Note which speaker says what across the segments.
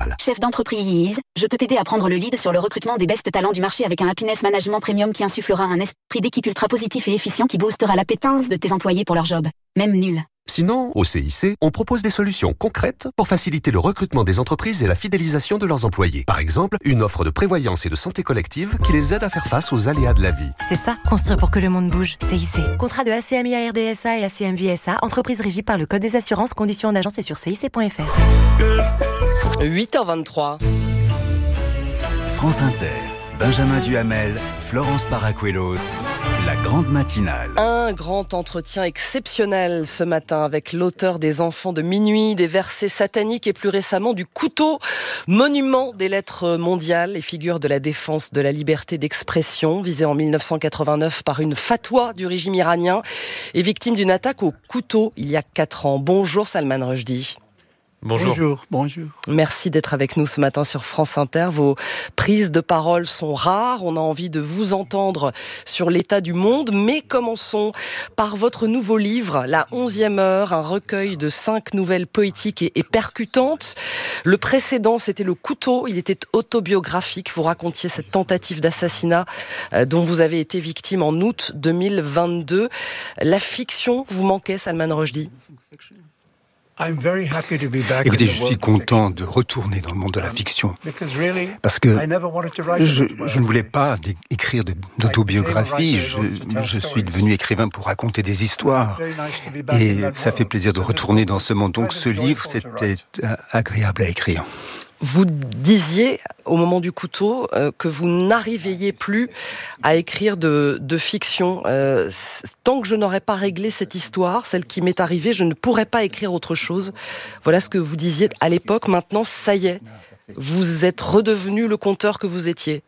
Speaker 1: Capital.
Speaker 2: Chef d'entreprise, je peux t'aider à prendre le lead sur le recrutement des best talents du marché avec un Happiness Management Premium qui insufflera un esprit d'équipe ultra positif et efficient qui boostera l'appétence de tes employés pour leur job, même nul.
Speaker 1: Sinon, au CIC, on propose des solutions concrètes pour faciliter le recrutement des entreprises et la fidélisation de leurs employés. Par exemple, une offre de prévoyance et de santé collective qui les aide à faire face aux aléas de la vie.
Speaker 3: C'est ça, construire pour que le monde bouge. CIC. Contrat de ACMI ARDSA et ACMVSA, entreprise régie par le Code des assurances, conditions en agence et sur cic.fr.
Speaker 4: 8h23.
Speaker 5: France Inter, Benjamin Duhamel, Florence Paracuelos, la grande matinale.
Speaker 4: Un grand entretien exceptionnel ce matin avec l'auteur des Enfants de minuit, des versets sataniques et plus récemment du couteau, monument des lettres mondiales et figure de la défense de la liberté d'expression, visé en 1989 par une fatwa du régime iranien et victime d'une attaque au couteau il y a 4 ans. Bonjour Salman Rushdie.
Speaker 6: Bonjour.
Speaker 4: Merci d'être avec nous ce matin sur France Inter. Vos prises de parole sont rares. On a envie de vous entendre sur l'état du monde. Mais commençons par votre nouveau livre, La 11e heure, un recueil de 5 nouvelles poétiques et percutantes. Le précédent, c'était Le couteau. Il était autobiographique. Vous racontiez cette tentative d'assassinat dont vous avez été victime en août 2022. La fiction vous manquait, Salman Rushdie ?
Speaker 6: Écoutez, je suis content de retourner dans le monde de la fiction. Parce que je ne voulais pas écrire d'autobiographie. Je suis devenu écrivain pour raconter des histoires. Et ça fait plaisir de retourner dans ce monde. Donc ce livre, c'était agréable à écrire.
Speaker 4: Vous disiez, au moment du couteau, que vous n'arriviez plus à écrire de fiction. Tant que je n'aurais pas réglé cette histoire, celle qui m'est arrivée, je ne pourrais pas écrire autre chose. Voilà ce que vous disiez à l'époque. Maintenant, ça y est, vous êtes redevenu le conteur que vous étiez.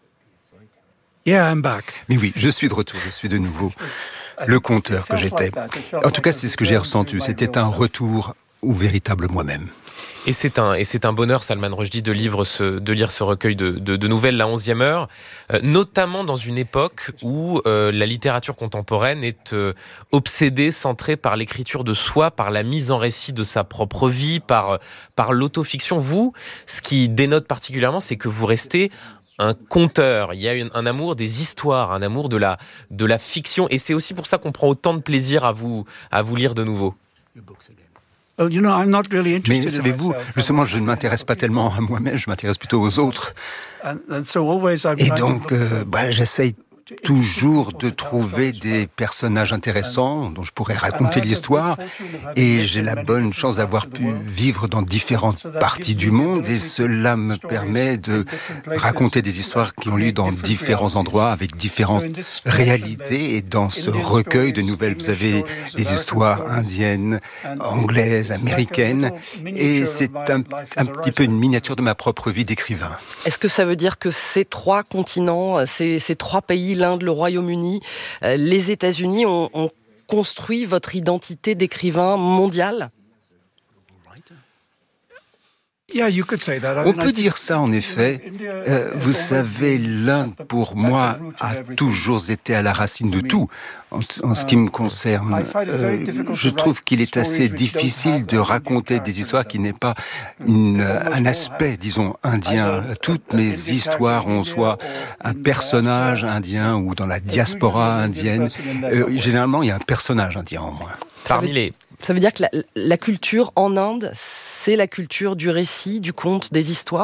Speaker 6: Mais oui, je suis de retour, je suis de nouveau le conteur que j'étais. En tout cas, c'est ce que j'ai ressenti. C'était un retour au véritable moi-même.
Speaker 7: Et c'est un bonheur, Salman Rushdie, de lire ce recueil de nouvelles, La 11e heure, notamment dans une époque où la littérature contemporaine est obsédée, centrée par l'écriture de soi, par la mise en récit de sa propre vie, par l'autofiction. Vous, ce qui dénote particulièrement, c'est que vous restez un conteur. Il y a un amour des histoires, un amour de la fiction, et c'est aussi pour ça qu'on prend autant de plaisir à vous lire de nouveau.
Speaker 6: Mais savez-vous, justement, je ne m'intéresse pas tellement à moi-même, je m'intéresse plutôt aux autres. Et donc, j'essaye toujours de trouver des personnages intéressants dont je pourrais raconter l'histoire. Et j'ai la bonne chance d'avoir pu vivre dans différentes parties du monde. Et cela me permet de raconter des histoires qui ont lieu dans différents endroits, avec différentes réalités. Et dans ce recueil de nouvelles, vous avez des histoires indiennes, anglaises, américaines. Et c'est un petit peu une miniature de ma propre vie d'écrivain.
Speaker 4: Est-ce que ça veut dire que ces 3 continents, ces 3 pays, l'Inde, le Royaume-Uni, les États-Unis ont construit votre identité d'écrivain mondial ?
Speaker 6: On peut dire ça, en effet. Vous savez, l'Inde, pour moi, a toujours été à la racine de tout. En ce qui me concerne, je trouve qu'il est assez difficile de raconter des histoires qui n'aient pas un aspect, disons, indien. Toutes mes histoires ont soit un personnage indien ou dans la diaspora indienne. Généralement, il y a un personnage indien en moi.
Speaker 4: Ça veut dire que la culture en Inde, c'est la culture du récit, du conte, des histoires ?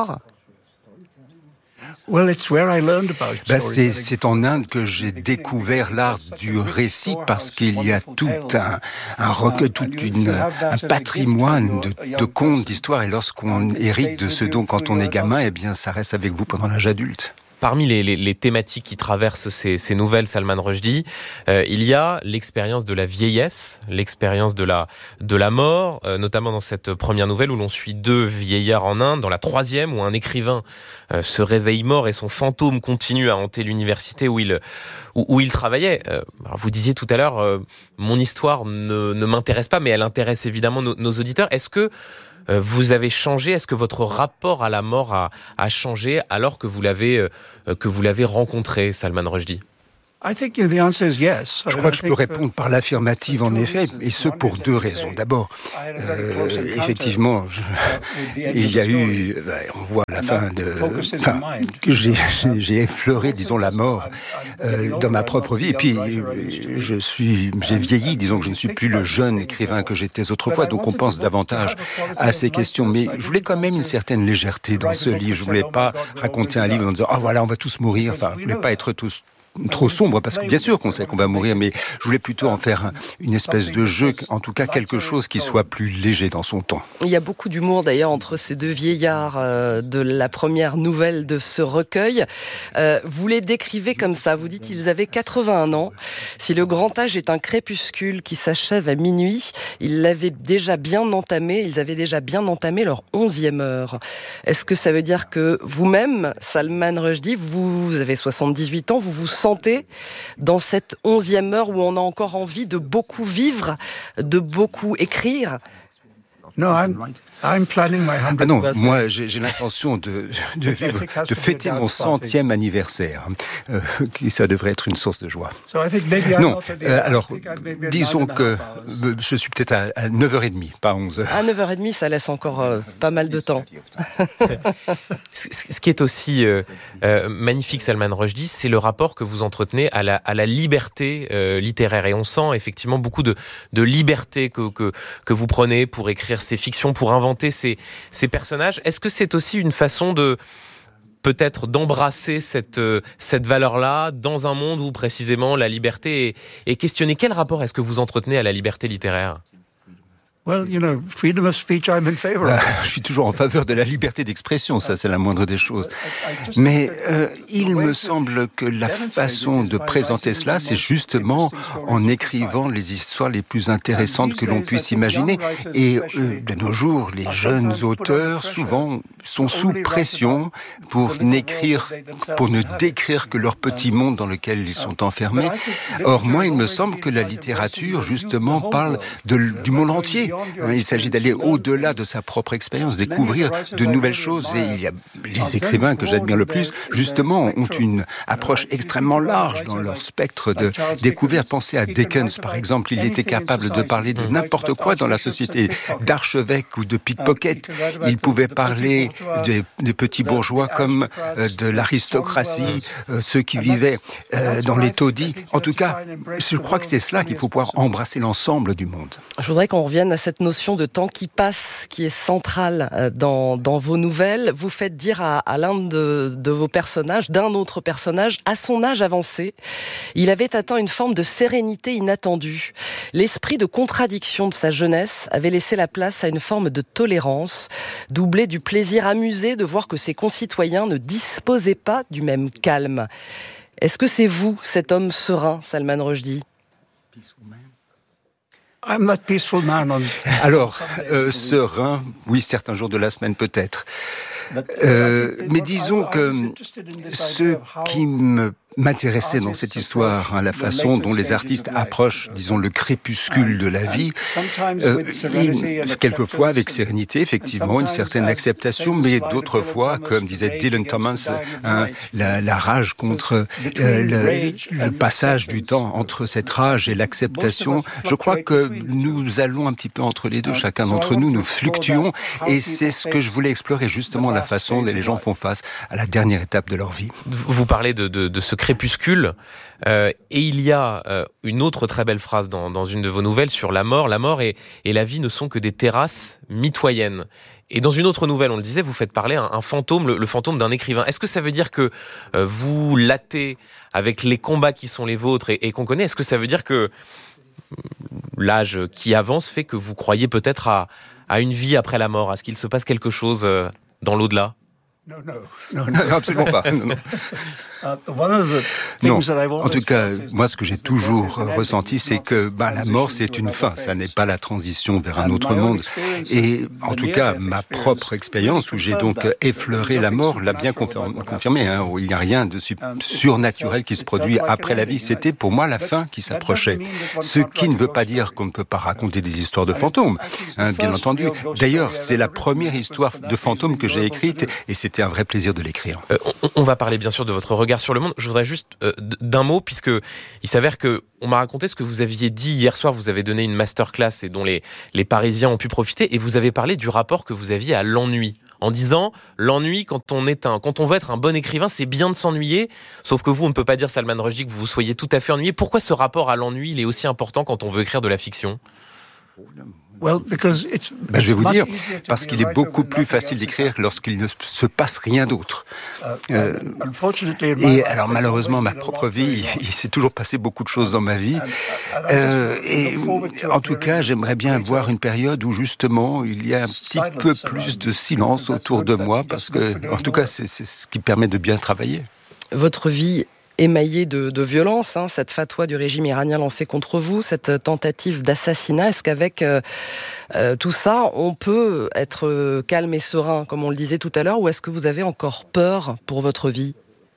Speaker 6: C'est en Inde que j'ai découvert l'art du récit parce qu'il y a tout un recueil, un patrimoine de contes, d'histoires. Et lorsqu'on hérite de ce don quand on est gamin, eh bien, ça reste avec vous pendant l'âge adulte.
Speaker 7: Parmi les thématiques qui traversent ces nouvelles, Salman Rushdie, il y a l'expérience de la vieillesse, l'expérience de la mort, notamment dans cette première nouvelle où l'on suit 2 vieillards en Inde, dans la 3e où un écrivain se réveille mort et son fantôme continue à hanter l'université où il travaillait. Alors vous disiez tout à l'heure, mon histoire ne m'intéresse pas, mais elle intéresse évidemment nos auditeurs. Est-ce que vous avez changé? Est-ce que votre rapport à la mort a changé alors que vous l'avez rencontré, Salman Rushdie?
Speaker 6: Je crois que je peux répondre par l'affirmative, en effet, et ce pour deux raisons. D'abord, effectivement, il y a eu, on voit à la fin que j'ai effleuré, disons, la mort dans ma propre vie, et puis j'ai vieilli, disons que je ne suis plus le jeune écrivain que j'étais autrefois, donc on pense davantage à ces questions. Mais je voulais quand même une certaine légèreté dans ce livre. Je voulais pas raconter un livre en disant « Ah voilà, on va tous mourir », enfin, je voulais pas être tous trop sombre, parce que bien sûr qu'on sait qu'on va mourir, mais je voulais plutôt en faire une espèce de jeu, en tout cas quelque chose qui soit plus léger dans son ton.
Speaker 4: Il y a beaucoup d'humour d'ailleurs entre ces deux vieillards de la première nouvelle de ce recueil. Vous les décrivez comme ça, vous dites ils avaient 81 ans. Si le grand âge est un crépuscule qui s'achève à minuit, ils avaient déjà bien entamé leur 11e heure. Est-ce que ça veut dire que vous-même, Salman Rushdie, vous avez 78 ans, vous vous sentez dans cette 11e heure où on a encore envie de beaucoup vivre, de beaucoup écrire?
Speaker 6: Moi j'ai l'intention de fêter mon 100e anniversaire. Ça devrait être une source de joie. Non, alors disons que je suis peut-être à 9h30, pas 11h.
Speaker 4: À 9h30, ça laisse encore pas mal de temps.
Speaker 7: Ce qui est aussi magnifique, Salman Rushdie, c'est le rapport que vous entretenez à la liberté littéraire. Et on sent effectivement beaucoup de liberté que vous prenez pour écrire ces fictions, pour inventer ces personnages. Est-ce que c'est aussi une façon de peut-être d'embrasser cette valeur-là dans un monde où précisément la liberté est questionnée? Quel rapport est-ce que vous entretenez à la liberté littéraire?
Speaker 6: Freedom of speech, I'm in favor. Je suis toujours en faveur de la liberté d'expression, ça c'est la moindre des choses. Mais il me semble que la façon de présenter cela, c'est justement en écrivant les histoires les plus intéressantes que l'on puisse imaginer. Et de nos jours, les jeunes auteurs, souvent, sont sous pression pour ne décrire que leur petit monde dans lequel ils sont enfermés. Or, moi, il me semble que la littérature, justement, parle du monde entier. Il s'agit d'aller au-delà de sa propre expérience, découvrir de nouvelles choses. Et il y a les écrivains que j'admire le plus, justement, ont une approche extrêmement large dans leur spectre de découverte. Pensez à Dickens, par exemple. Il était capable de parler de n'importe quoi dans la société, d'archevêques ou de pickpockets. Il pouvait parler des petits bourgeois comme de l'aristocratie, ceux qui vivaient dans les taudis. En tout cas, je crois que c'est cela qu'il faut pouvoir embrasser l'ensemble du monde.
Speaker 4: Je voudrais qu'on revienne à cette notion de temps qui passe, qui est centrale dans vos nouvelles. Vous faites dire à l'un de vos personnages, d'un autre personnage, à son âge avancé, il avait atteint une forme de sérénité inattendue. L'esprit de contradiction de sa jeunesse avait laissé la place à une forme de tolérance, doublée du plaisir amusé de voir que ses concitoyens ne disposaient pas du même calme. Est-ce que c'est vous, cet homme serein, Salman Rushdie ?
Speaker 6: Alors, serein, oui, certains jours de la semaine peut-être. Mais disons que ce qui m'intéressait dans cette histoire, la façon dont les artistes approchent, disons, le crépuscule de la vie, quelquefois avec sérénité, effectivement, une certaine acceptation, mais d'autres fois, comme disait Dylan Thomas, la rage contre le passage du temps entre cette rage et l'acceptation. Je crois que nous allons un petit peu entre les deux, chacun d'entre nous, nous fluctuons, et c'est ce que je voulais explorer, justement, la façon dont les gens font face à la dernière étape de leur vie.
Speaker 7: Vous parlez de ce crépuscule, et il y a une autre très belle phrase dans une de vos nouvelles sur la mort. La mort et la vie ne sont que des terrasses mitoyennes. Et dans une autre nouvelle, on le disait, vous faites parler un fantôme, le fantôme d'un écrivain. Est-ce que ça veut dire que vous lattez avec les combats qui sont les vôtres et qu'on connaît? Est-ce que ça veut dire que l'âge qui avance fait que vous croyez peut-être à une vie après la mort, à ce qu'il se passe quelque chose dans l'au-delà?
Speaker 6: Non, absolument pas. Non. En tout cas, moi, ce que j'ai toujours ressenti, c'est que la mort, c'est une fin. Ça n'est pas la transition vers un autre monde. Et en tout cas, ma propre expérience, où j'ai donc effleuré la mort, l'a bien confirmé. Où il n'y a rien de surnaturel qui se produit après la vie. C'était pour moi la fin qui s'approchait. Ce qui ne veut pas dire qu'on ne peut pas raconter des histoires de fantômes, bien entendu. D'ailleurs, c'est la première histoire de fantôme que j'ai écrite, et c'était été un vrai plaisir de l'écrire.
Speaker 7: On va parler bien sûr de votre regard sur le monde. Je voudrais juste d'un mot, puisque il s'avère que on m'a raconté ce que vous aviez dit hier soir. Vous avez donné une masterclass et dont les Parisiens ont pu profiter, et vous avez parlé du rapport que vous aviez à l'ennui, en disant l'ennui quand on veut être un bon écrivain, c'est bien de s'ennuyer. Sauf que vous, on ne peut pas dire, Salman Rushdie, que vous soyez tout à fait ennuyé. Pourquoi ce rapport à l'ennui, il est aussi important quand on veut écrire de la fiction?
Speaker 6: Je vais vous dire, parce qu'il est beaucoup plus facile d'écrire lorsqu'il ne se passe rien d'autre. Et alors malheureusement, ma propre vie, il s'est toujours passé beaucoup de choses dans ma vie. Et en tout cas, j'aimerais bien voir une période où justement il y a un petit peu plus de silence autour de moi, parce que, en tout cas, c'est ce qui permet de bien travailler.
Speaker 4: Votre vie émaillé de violence, cette fatwa du régime iranien lancée contre vous, cette tentative d'assassinat. Est-ce qu'avec tout ça, on peut être calme et serein, comme on le disait tout à l'heure, ou est-ce que vous avez encore peur pour votre vie?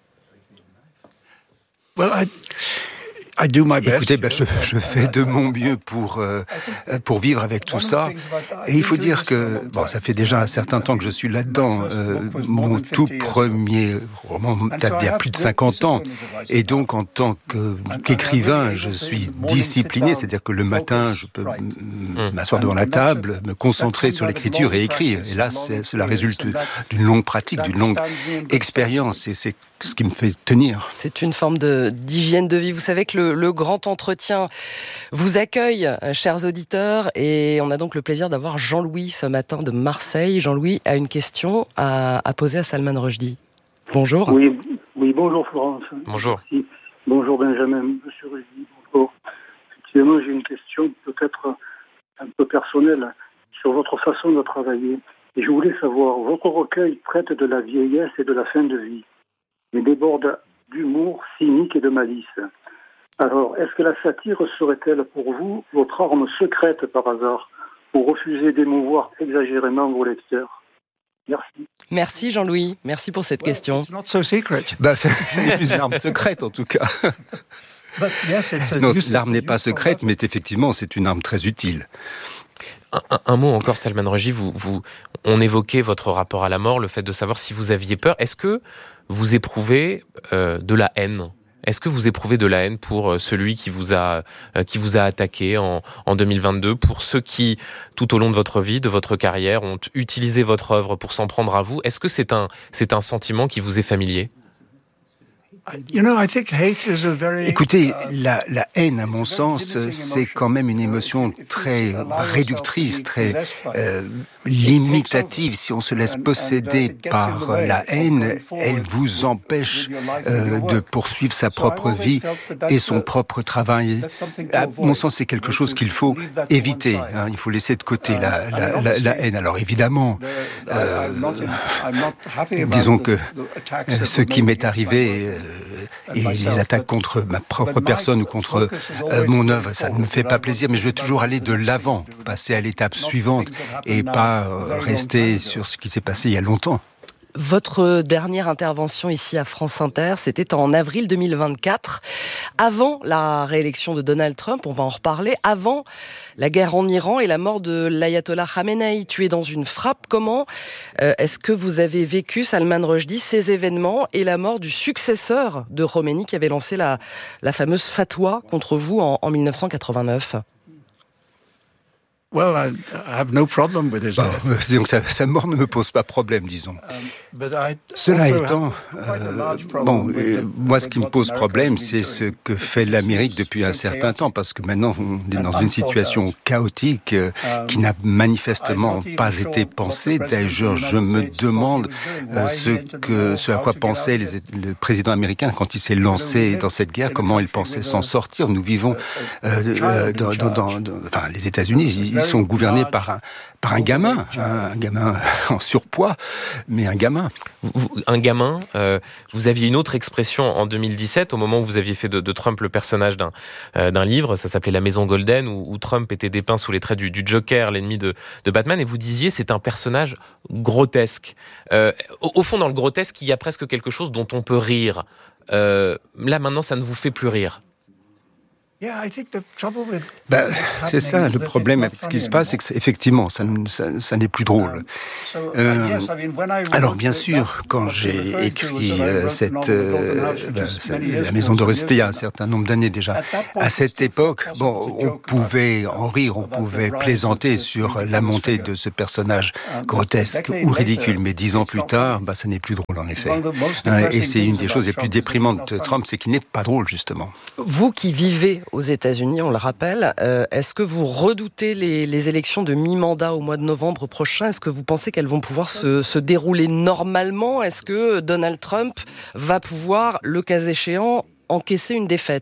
Speaker 6: Écoutez, je fais de mon mieux pour vivre avec tout ça. Et il faut dire que ça fait déjà un certain temps que je suis là-dedans. Mon tout premier roman date d'il y a plus de 50 ans. Et donc, en tant qu'écrivain, je suis discipliné. C'est-à-dire que le matin, je peux m'asseoir devant la table, me concentrer sur l'écriture et écrire. Et là, cela résulte d'une longue pratique, d'une longue expérience. Et c'est ce qui me fait tenir.
Speaker 4: C'est une forme d'hygiène de vie. Vous savez que le grand entretien vous accueille, chers auditeurs, et on a donc le plaisir d'avoir Jean-Louis ce matin de Marseille. Jean-Louis a une question à poser à Salman Rushdie. Bonjour.
Speaker 8: Oui, bonjour Florence.
Speaker 7: Bonjour.
Speaker 8: Merci. Bonjour Benjamin, monsieur Rushdie. Bonjour. Effectivement, j'ai une question peut-être un peu personnelle sur votre façon de travailler. Et je voulais savoir, votre recueil traite de la vieillesse et de la fin de vie, mais déborde d'humour cynique et de malice. Alors, est-ce que la satire serait-elle pour vous votre arme secrète par hasard, pour refuser d'émouvoir exagérément vos lecteurs? Merci.
Speaker 4: Merci Jean-Louis, merci pour cette question.
Speaker 6: Ça n'est plus une arme secrète en tout cas. Non, l'arme n'est pas secrète, mais effectivement c'est une arme très utile.
Speaker 7: Un mot encore, Salman Rushdie, on évoquait votre rapport à la mort, le fait de savoir si vous aviez peur. Est-ce que vous éprouvez de la haine? Est-ce que vous éprouvez de la haine pour celui qui vous a attaqué en 2022, pour ceux qui, tout au long de votre vie, de votre carrière, ont utilisé votre œuvre pour s'en prendre à vous? Est-ce que c'est un sentiment qui vous est familier?
Speaker 6: Écoutez, la haine, à mon sens, c'est quand même une émotion très réductrice, très limitative. Si on se laisse posséder par la haine, elle vous empêche de poursuivre sa propre vie et son propre travail. À mon sens, c'est quelque chose qu'il faut éviter. Il faut laisser de côté la haine. Alors évidemment, disons que ce qui m'est arrivé et les attaques contre ma propre personne ou contre mon œuvre, ça ne me fait pas plaisir, mais je veux toujours aller de l'avant, passer à l'étape suivante et pas rester sur ce qui s'est passé il y a longtemps.
Speaker 4: Votre dernière intervention ici à France Inter, c'était en avril 2024, avant la réélection de Donald Trump, on va en reparler, avant la guerre en Iran et la mort de l'ayatollah Khamenei, tué dans une frappe. Comment est-ce que vous avez vécu, Salman Rushdie, ces événements et la mort du successeur de Khomeini qui avait lancé la fameuse fatwa contre vous en 1989 ?
Speaker 6: Donc sa mort ne me pose pas problème, disons. Cela étant, moi ce qui me pose problème, c'est ce que fait l'Amérique depuis un certain temps, parce que maintenant on est dans une situation chaotique qui n'a manifestement pas été pensée. D'ailleurs, je me demande ce à quoi pensait le président américain quand il s'est lancé dans cette guerre, comment il pensait s'en sortir. Nous vivons les États-Unis, ils sont gouvernés par un gamin en surpoids, mais un gamin.
Speaker 7: Vous aviez une autre expression en 2017, au moment où vous aviez fait de Trump le personnage d'un livre, ça s'appelait La Maison Golden, où Trump était dépeint sous les traits du Joker, l'ennemi de Batman, et vous disiez c'est un personnage grotesque. Au fond, dans le grotesque, il y a presque quelque chose dont on peut rire. Là, maintenant, ça ne vous fait plus rire.
Speaker 6: C'est ça, le problème avec ce qui se passe, c'est que effectivement, ça n'est plus drôle. Alors bien sûr, quand j'ai écrit La Maison Dorothy il y a un certain nombre d'années déjà, à cette époque, on pouvait en rire, on pouvait plaisanter sur la montée de ce personnage grotesque ou ridicule, mais 10 ans plus tard, ça n'est plus drôle en effet. Et c'est une des choses les plus déprimantes de Trump, c'est qu'il n'est pas drôle justement.
Speaker 4: Vous qui vivez aux États-Unis, on le rappelle, est-ce que vous redoutez les élections de mi-mandat au mois de novembre prochain ? Est-ce que vous pensez qu'elles vont pouvoir se dérouler normalement ? Est-ce que Donald Trump va pouvoir, le cas échéant, encaisser une défaite ?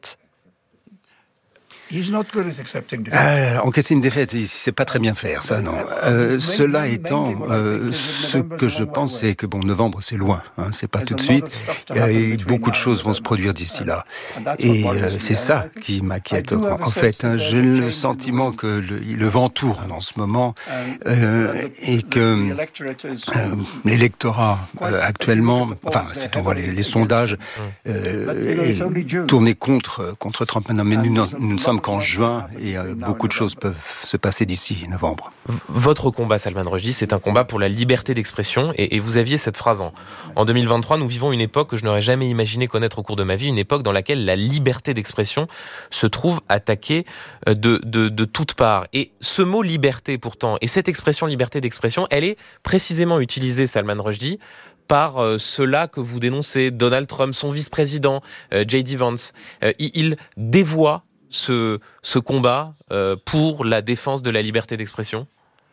Speaker 6: Encaisser une défaite, il ne sait pas très bien faire, ça, non. Cela étant, ce que je pense, c'est que novembre, c'est loin, c'est pas tout de suite. Et beaucoup de choses vont se produire d'ici là. Et c'est ça qui m'inquiète. En fait, j'ai le sentiment que le vent tourne en ce moment et que l'électorat actuellement, si on voit les sondages, est tourné contre Trump maintenant. Mais nous ne sommes qu'en juin et beaucoup de choses peuvent se passer d'ici novembre.
Speaker 7: Votre combat, Salman Rushdie, c'est un combat pour la liberté d'expression et vous aviez cette phrase en 2023, nous vivons une époque que je n'aurais jamais imaginé connaître au cours de ma vie, une époque dans laquelle la liberté d'expression se trouve attaquée de toutes parts. Et ce mot liberté pourtant, et cette expression liberté d'expression, elle est précisément utilisée, Salman Rushdie, par ceux-là que vous dénoncez, Donald Trump, son vice-président, J.D. Vance. Il dévoie ce combat pour la défense de la liberté d'expression ?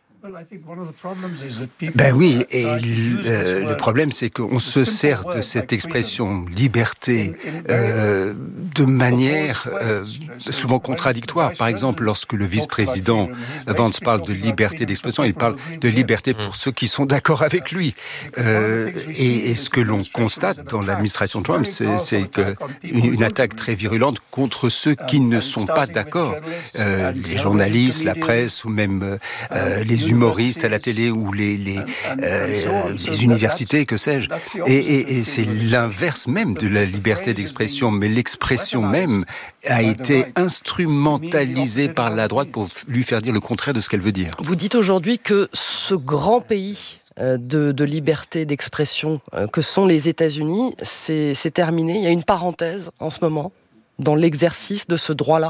Speaker 6: Oui, et le problème, c'est qu'on se sert de cette expression liberté de manière souvent contradictoire. Par exemple, lorsque le vice-président Vance parle de liberté d'expression, il parle de liberté pour ceux qui sont d'accord avec lui. Et ce que l'on constate dans l'administration Trump, c'est une attaque très virulente contre ceux qui ne sont pas d'accord. Les journalistes, la presse ou même les humoristes à la télé ou les universités, que sais-je. Et c'est l'inverse même de la liberté d'expression, mais l'expression même a été instrumentalisée par la droite pour lui faire dire le contraire de ce qu'elle veut dire.
Speaker 4: Vous dites aujourd'hui que ce grand pays de liberté d'expression que sont les États-Unis, c'est terminé. Il y a une parenthèse en ce moment dans l'exercice de ce droit-là.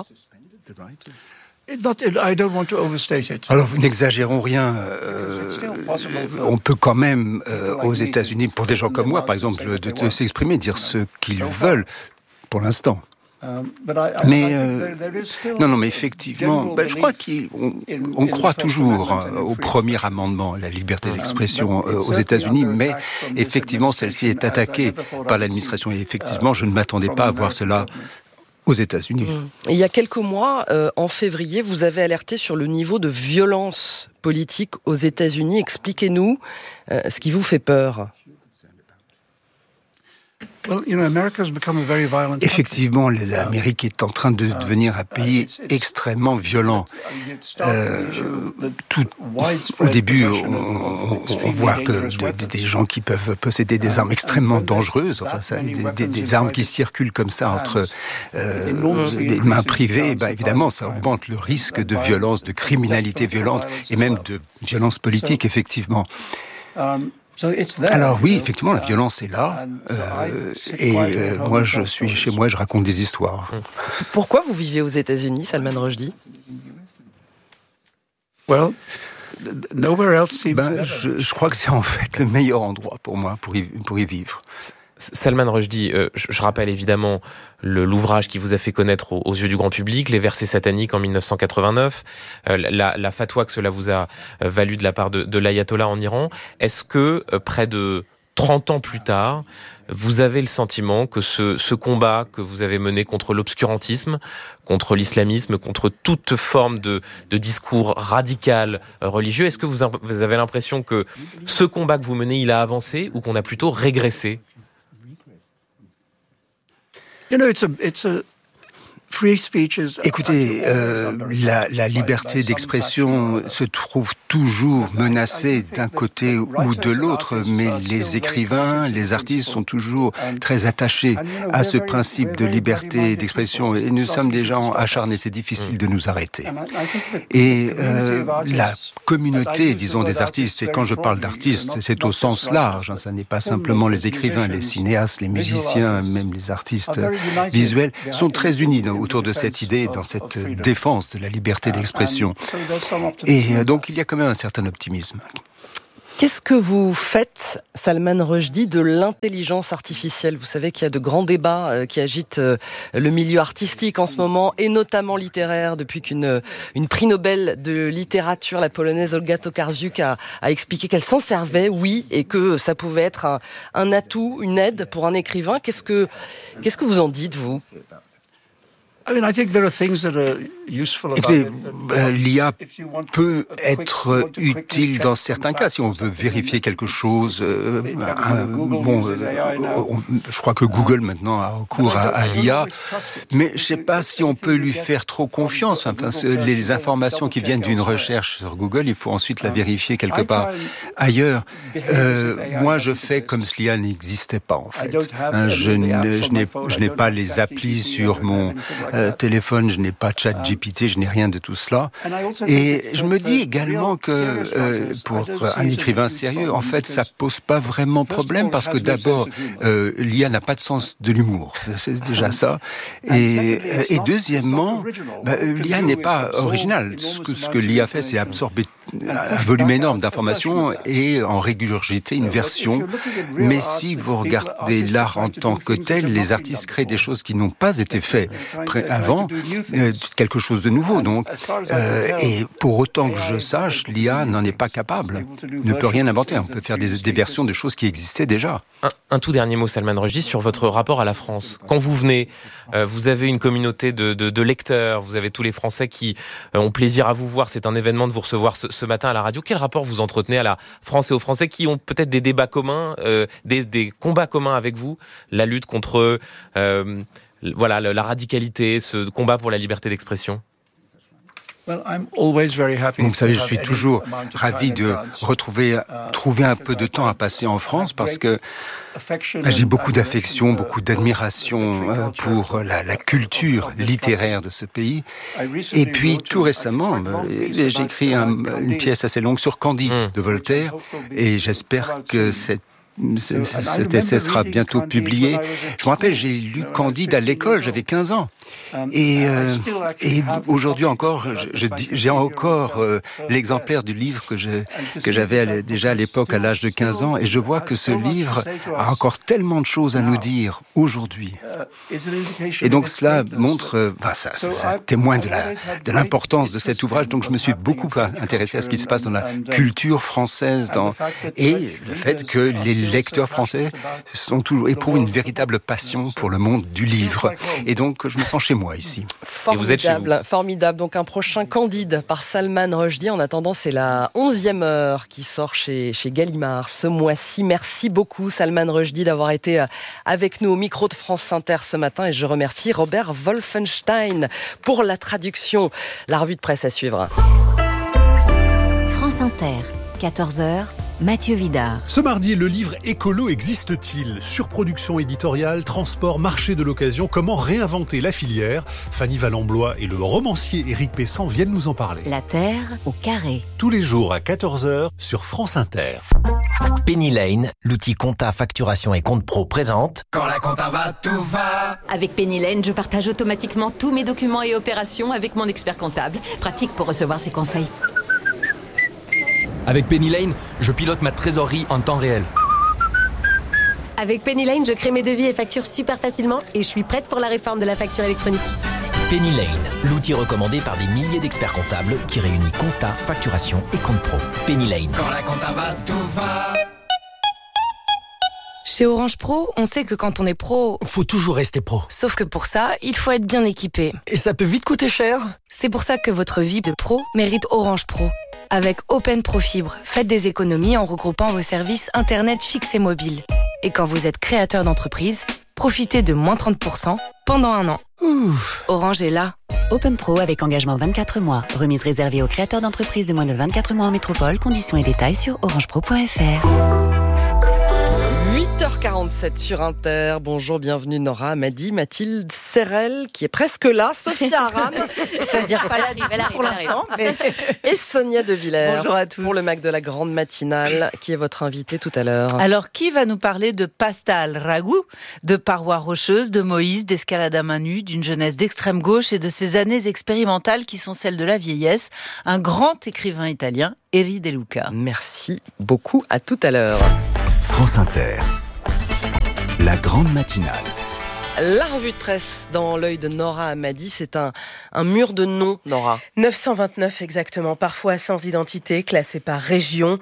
Speaker 6: Alors, n'exagérons rien. On peut quand même, aux États-Unis, pour des gens comme moi, par exemple, de s'exprimer, dire ce qu'ils veulent, pour l'instant. Mais mais effectivement, je crois qu'on croit toujours au premier amendement, la liberté d'expression aux États-Unis, mais effectivement, celle-ci est attaquée par l'administration. Et effectivement, je ne m'attendais pas à voir cela aux États-Unis.
Speaker 4: Il y a quelques mois, en février, vous avez alerté sur le niveau de violence politique aux États-Unis. Expliquez-nous ce qui vous fait peur.
Speaker 6: Effectivement, l'Amérique est en train de devenir un pays extrêmement violent. Au début, on voit que des gens qui peuvent posséder des armes extrêmement dangereuses, des armes qui circulent comme ça entre des mains privées, évidemment, ça augmente le risque de violence, de criminalité violente et même de violence politique, effectivement. Alors oui, effectivement, la violence est là. Moi, je suis chez moi, je raconte des histoires.
Speaker 4: Pourquoi vous vivez aux États-Unis, Salman Rushdie ?
Speaker 6: Je crois que c'est en fait le meilleur endroit pour moi, pour y vivre.
Speaker 7: Salman Rushdie, je rappelle évidemment l'ouvrage qui vous a fait connaître aux yeux du grand public, Les versets sataniques en 1989, la fatwa que cela vous a valu de la part de l'ayatollah en Iran. Est-ce que près de 30 ans plus tard, vous avez le sentiment que ce combat que vous avez mené contre l'obscurantisme, contre l'islamisme, contre toute forme de discours radical religieux, est-ce que vous avez l'impression que ce combat que vous menez, il a avancé ou qu'on a plutôt régressé ?
Speaker 6: Écoutez, la liberté d'expression se trouve toujours menacée d'un côté ou de l'autre, mais les écrivains, les artistes sont toujours très attachés à ce principe de liberté d'expression et nous sommes des gens acharnés, c'est difficile de nous arrêter. Et la communauté, disons, des artistes, et quand je parle d'artistes, c'est au sens large, ça n'est pas simplement les écrivains, les cinéastes, les musiciens, même les artistes visuels, sont très unis autour de cette idée, dans cette défense de la liberté d'expression. Et donc il y a quand même un certain optimisme.
Speaker 4: Qu'est-ce que vous faites, Salman Rushdie, de l'intelligence artificielle ? Vous savez qu'il y a de grands débats qui agitent le milieu artistique en ce moment, et notamment littéraire, depuis qu'une prix Nobel de littérature, la polonaise Olga Tokarczuk, a expliqué qu'elle s'en servait, oui, et que ça pouvait être un atout, une aide pour un écrivain. Qu'est-ce que vous en dites, vous ?
Speaker 6: Écoutez, l'IA peut être utile dans certains cas si on veut vérifier quelque chose. Je crois que Google maintenant a recours à l'IA, mais je ne sais pas si on peut lui faire trop confiance. Enfin, les informations qui viennent d'une recherche sur Google, il faut ensuite la vérifier quelque part ailleurs. Moi, je fais comme si l'IA n'existait pas, en fait. Je n'ai pas les applis sur mon téléphone, je n'ai pas ChatGPT, je n'ai rien de tout cela. Et je me dis également que pour un écrivain sérieux, en fait, ça pose pas vraiment problème parce que d'abord, l'IA n'a pas de sens de l'humour, c'est déjà ça. Et deuxièmement, l'IA n'est pas originale. Ce que l'IA fait, c'est absorber un volume énorme d'informations et en régurgiter une version. Mais si vous regardez l'art en tant que tel, les artistes créent des choses qui n'ont pas été faites avant, quelque chose de nouveau. Donc, et pour autant que je sache, l'IA n'en est pas capable, ne peut rien inventer. On peut faire des versions de choses qui existaient déjà.
Speaker 7: Un tout dernier mot, Salman Rushdie, sur votre rapport à la France. Quand vous venez, vous avez une communauté de lecteurs, vous avez tous les Français qui ont plaisir à vous voir. C'est un événement de vous recevoir ce matin à la radio. Quel rapport vous entretenez à la France et aux Français qui ont peut-être des débats communs, des combats communs avec vous, la lutte contre la radicalité, ce combat pour la liberté d'expression?
Speaker 6: Vous savez, je suis toujours ravi de trouver un peu de temps à passer en France parce que j'ai beaucoup d'affection, beaucoup d'admiration pour la culture littéraire de ce pays. Et puis, tout récemment, j'ai écrit une pièce assez longue sur Candide de Voltaire et j'espère que cet essai sera bientôt publié. Je me rappelle, j'ai lu Candide à l'école, j'avais 15 ans. Et aujourd'hui encore, j'ai encore l'exemplaire du livre que j'avais déjà à l'époque, à l'âge de 15 ans, et je vois que ce livre a encore tellement de choses à nous dire aujourd'hui. Et donc cela montre, ça témoigne de l'importance de cet ouvrage. Donc je me suis beaucoup intéressé à ce qui se passe dans la culture française, et le fait que les lecteurs français éprouvent une véritable passion pour le monde du livre. Et donc je me sens chez moi ici.
Speaker 4: Formidable, et vous êtes chez vous. Formidable. Donc un prochain Candide par Salman Rushdie. En attendant, c'est la 11e heure qui sort chez Gallimard ce mois-ci. Merci beaucoup Salman Rushdie d'avoir été avec nous au micro de France Inter ce matin. Et je remercie Robert Wolfenstein pour la traduction. La revue de presse à suivre.
Speaker 9: France Inter, 14h. Mathieu Vidard.
Speaker 10: Ce mardi, le livre Écolo existe-t-il ? Surproduction éditoriale, transport, marché de l'occasion, comment réinventer la filière ? Fanny Valamblois et le romancier Éric Pessan viennent nous en parler.
Speaker 9: La Terre au carré.
Speaker 10: Tous les jours à 14h sur France Inter.
Speaker 11: Penny Lane, l'outil compta, facturation et compte pro présente. Quand la compta va, tout va.
Speaker 12: Avec Penny Lane, je partage automatiquement tous mes documents et opérations avec mon expert comptable. Pratique pour recevoir ses conseils.
Speaker 13: Avec Penny Lane, je pilote ma trésorerie en temps réel.
Speaker 14: Avec Penny Lane, je crée mes devis et factures super facilement et je suis prête pour la réforme de la facture électronique.
Speaker 11: Penny Lane, l'outil recommandé par des milliers d'experts comptables qui réunit compta, facturation et compte pro. Penny Lane.
Speaker 15: Quand la compta va, tout va.
Speaker 16: Chez Orange Pro, on sait que quand on est pro...
Speaker 17: faut toujours rester pro.
Speaker 16: Sauf que pour ça, il faut être bien équipé.
Speaker 17: Et ça peut vite coûter cher.
Speaker 16: C'est pour ça que votre vie de pro mérite Orange Pro. Avec Open Pro Fibre, faites des économies en regroupant vos services Internet fixes et mobiles. Et quand vous êtes créateur d'entreprise, profitez de moins 30% pendant 1 an. Orange est là.
Speaker 18: Open Pro avec engagement 24 mois. Remise réservée aux créateurs d'entreprises de moins de 24 mois en métropole. Conditions et détails sur orangepro.fr.
Speaker 4: 8h47 sur Inter. Bonjour, bienvenue Nora Hamady, Mathilde Serrel, qui est presque là, Sophia Aram, c'est-à-dire pas là du tout pour l'instant, et Sonia De Villers.
Speaker 19: Bonjour à tous.
Speaker 4: Pour le Mac de la grande matinale, qui est votre invité tout à l'heure.
Speaker 19: Alors, qui va nous parler de pasta al ragout, de parois rocheuses, de Moïse, d'escalade à main nue, d'une jeunesse d'extrême gauche et de ces années expérimentales qui sont celles de la vieillesse? Un grand écrivain italien, Eri De Luca.
Speaker 4: Merci beaucoup, à tout à l'heure.
Speaker 5: France Inter, la grande matinale.
Speaker 4: La revue de presse dans l'œil de Nora Hamady, c'est un mur de noms, Nora.
Speaker 20: 929 exactement, parfois sans identité, classés par région.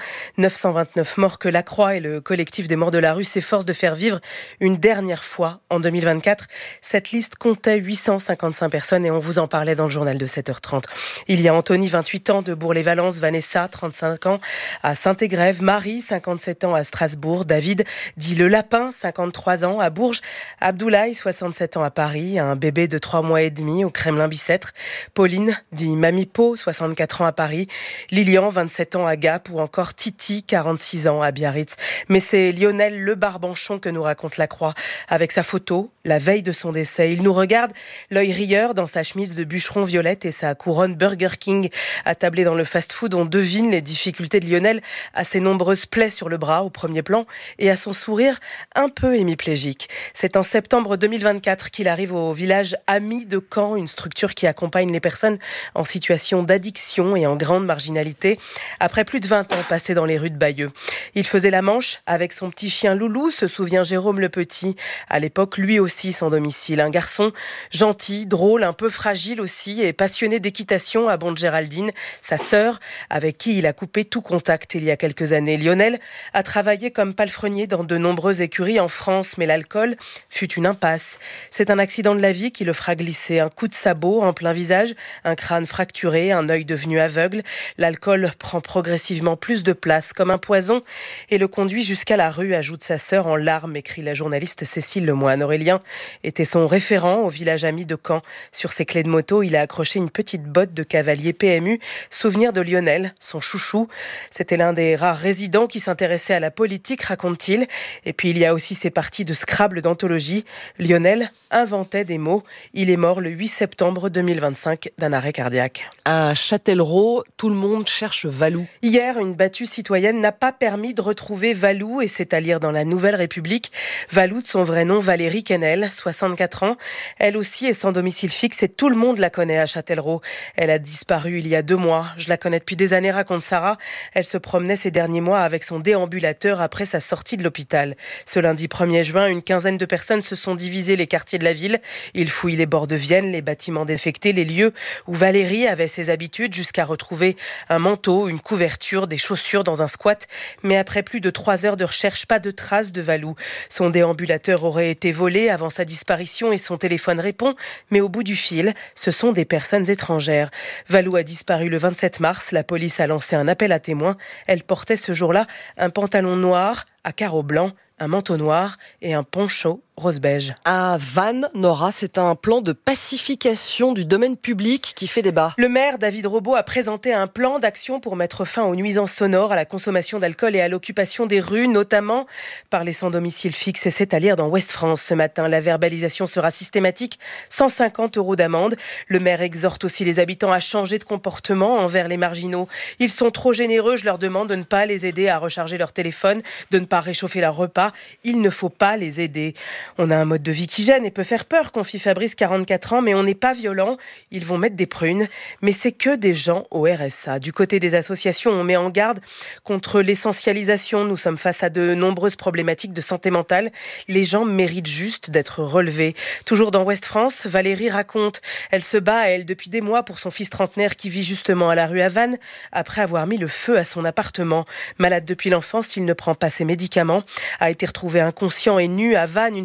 Speaker 20: 929 morts que la Croix et le collectif des morts de la rue s'efforcent de faire vivre une dernière fois en 2024. Cette liste comptait 855 personnes et on vous en parlait dans le journal de 7h30. Il y a Anthony, 28 ans, de Bourg-les-Valences, Vanessa, 35 ans, à Saint-Égrève, Marie, 57 ans, à Strasbourg, David, dit Le Lapin, 53 ans, à Bourges, Abdoulaye, 67 ans à Paris, un bébé de 3 mois et demi au Kremlin-Bicêtre. Pauline, dit Mamie Po, 64 ans à Paris. Lilian, 27 ans à Gap, ou encore Titi, 46 ans à Biarritz. Mais c'est Lionel Le Barbanchon que nous raconte la Croix, avec sa photo, la veille de son décès. Il nous regarde, l'œil rieur, dans sa chemise de bûcheron violette et sa couronne Burger King. Attablé dans le fast-food, on devine les difficultés de Lionel à ses nombreuses plaies sur le bras, au premier plan, et à son sourire un peu hémiplégique. C'est en septembre 2024 qu'il arrive au village Ami de Caen, une structure qui accompagne les personnes en situation d'addiction et en grande marginalité, après plus de 20 ans passés dans les rues de Bayeux. Il faisait la manche avec son petit chien Loulou, se souvient Jérôme le Petit, à l'époque lui aussi sans domicile. Un garçon gentil, drôle, un peu fragile aussi, et passionné d'équitation, abonde Géraldine, sa sœur, avec qui il a coupé tout contact il y a quelques années. Lionel a travaillé comme palefrenier dans de nombreuses écuries en France, mais l'alcool fut une impasse. C'est un accident de la vie qui le fera glisser. Un coup de sabot en plein visage, un crâne fracturé, un œil devenu aveugle. L'alcool prend progressivement plus de place, comme un poison, et le conduit jusqu'à la rue, ajoute sa sœur en larmes, écrit la journaliste Cécile Lemoine. Aurélien était son référent au village Ami de Caen. Sur ses clés de moto, il a accroché une petite botte de cavalier PMU, souvenir de Lionel, son chouchou. C'était l'un des rares résidents qui s'intéressait à la politique, raconte-t-il. Et puis il y a aussi ces parties de Scrabble d'anthologie. Lionel inventait des mots. Il est mort le 8 septembre 2025 d'un arrêt cardiaque.
Speaker 4: À Châtellerault, tout le monde cherche Valou.
Speaker 20: Hier, une battue citoyenne n'a pas permis de retrouver Valou, et c'est à lire dans la Nouvelle République. Valou, de son vrai nom Valérie Kennel, 64 ans. Elle aussi est sans domicile fixe et tout le monde la connaît à Châtellerault. Elle a disparu il y a 2 mois. Je la connais depuis des années, raconte Sarah. Elle se promenait ces derniers mois avec son déambulateur après sa sortie de l'hôpital. Ce lundi 1er juin, une quinzaine de personnes se sont divisées les quartiers de la ville. Ils fouillent les bords de Vienne, les bâtiments défectés, les lieux où Valérie avait ses habitudes, jusqu'à retrouver un manteau, une couverture, des chaussures dans un squat. Mais après plus de 3 heures de recherche, pas de traces de Valou. Son déambulateur aurait été volé avant sa disparition et son téléphone répond, mais au bout du fil, ce sont des personnes étrangères. Valou a disparu le 27 mars. La police a lancé un appel à témoins. Elle portait ce jour-là un pantalon noir à carreaux blancs, un manteau noir et un poncho rose-beige.
Speaker 4: À Vannes, Nora, c'est un plan de pacification du domaine public qui fait débat.
Speaker 20: Le maire David Robault a présenté un plan d'action pour mettre fin aux nuisances sonores, à la consommation d'alcool et à l'occupation des rues, notamment par les sans-domicile fixe. Et c'est à lire dans Ouest France ce matin. La verbalisation sera systématique, 150 € d'amende. Le maire exhorte aussi les habitants à changer de comportement envers les marginaux. Ils sont trop généreux, je leur demande de ne pas les aider à recharger leur téléphone, de ne pas réchauffer leur repas. Il ne faut pas les aider. On a un mode de vie qui gêne et peut faire peur, confie Fabrice, 44 ans, mais on n'est pas violent. Ils vont mettre des prunes, mais c'est que des gens au RSA. Du côté des associations, on met en garde contre l'essentialisation. Nous sommes face à de nombreuses problématiques de santé mentale. Les gens méritent juste d'être relevés. Toujours dans Ouest France, Valérie raconte. Elle se bat, elle, depuis des mois pour son fils trentenaire qui vit justement à la rue à Vannes, après avoir mis le feu à son appartement. Malade depuis l'enfance, il ne prend pas ses médicaments. A été retrouvé inconscient et nu à Vannes une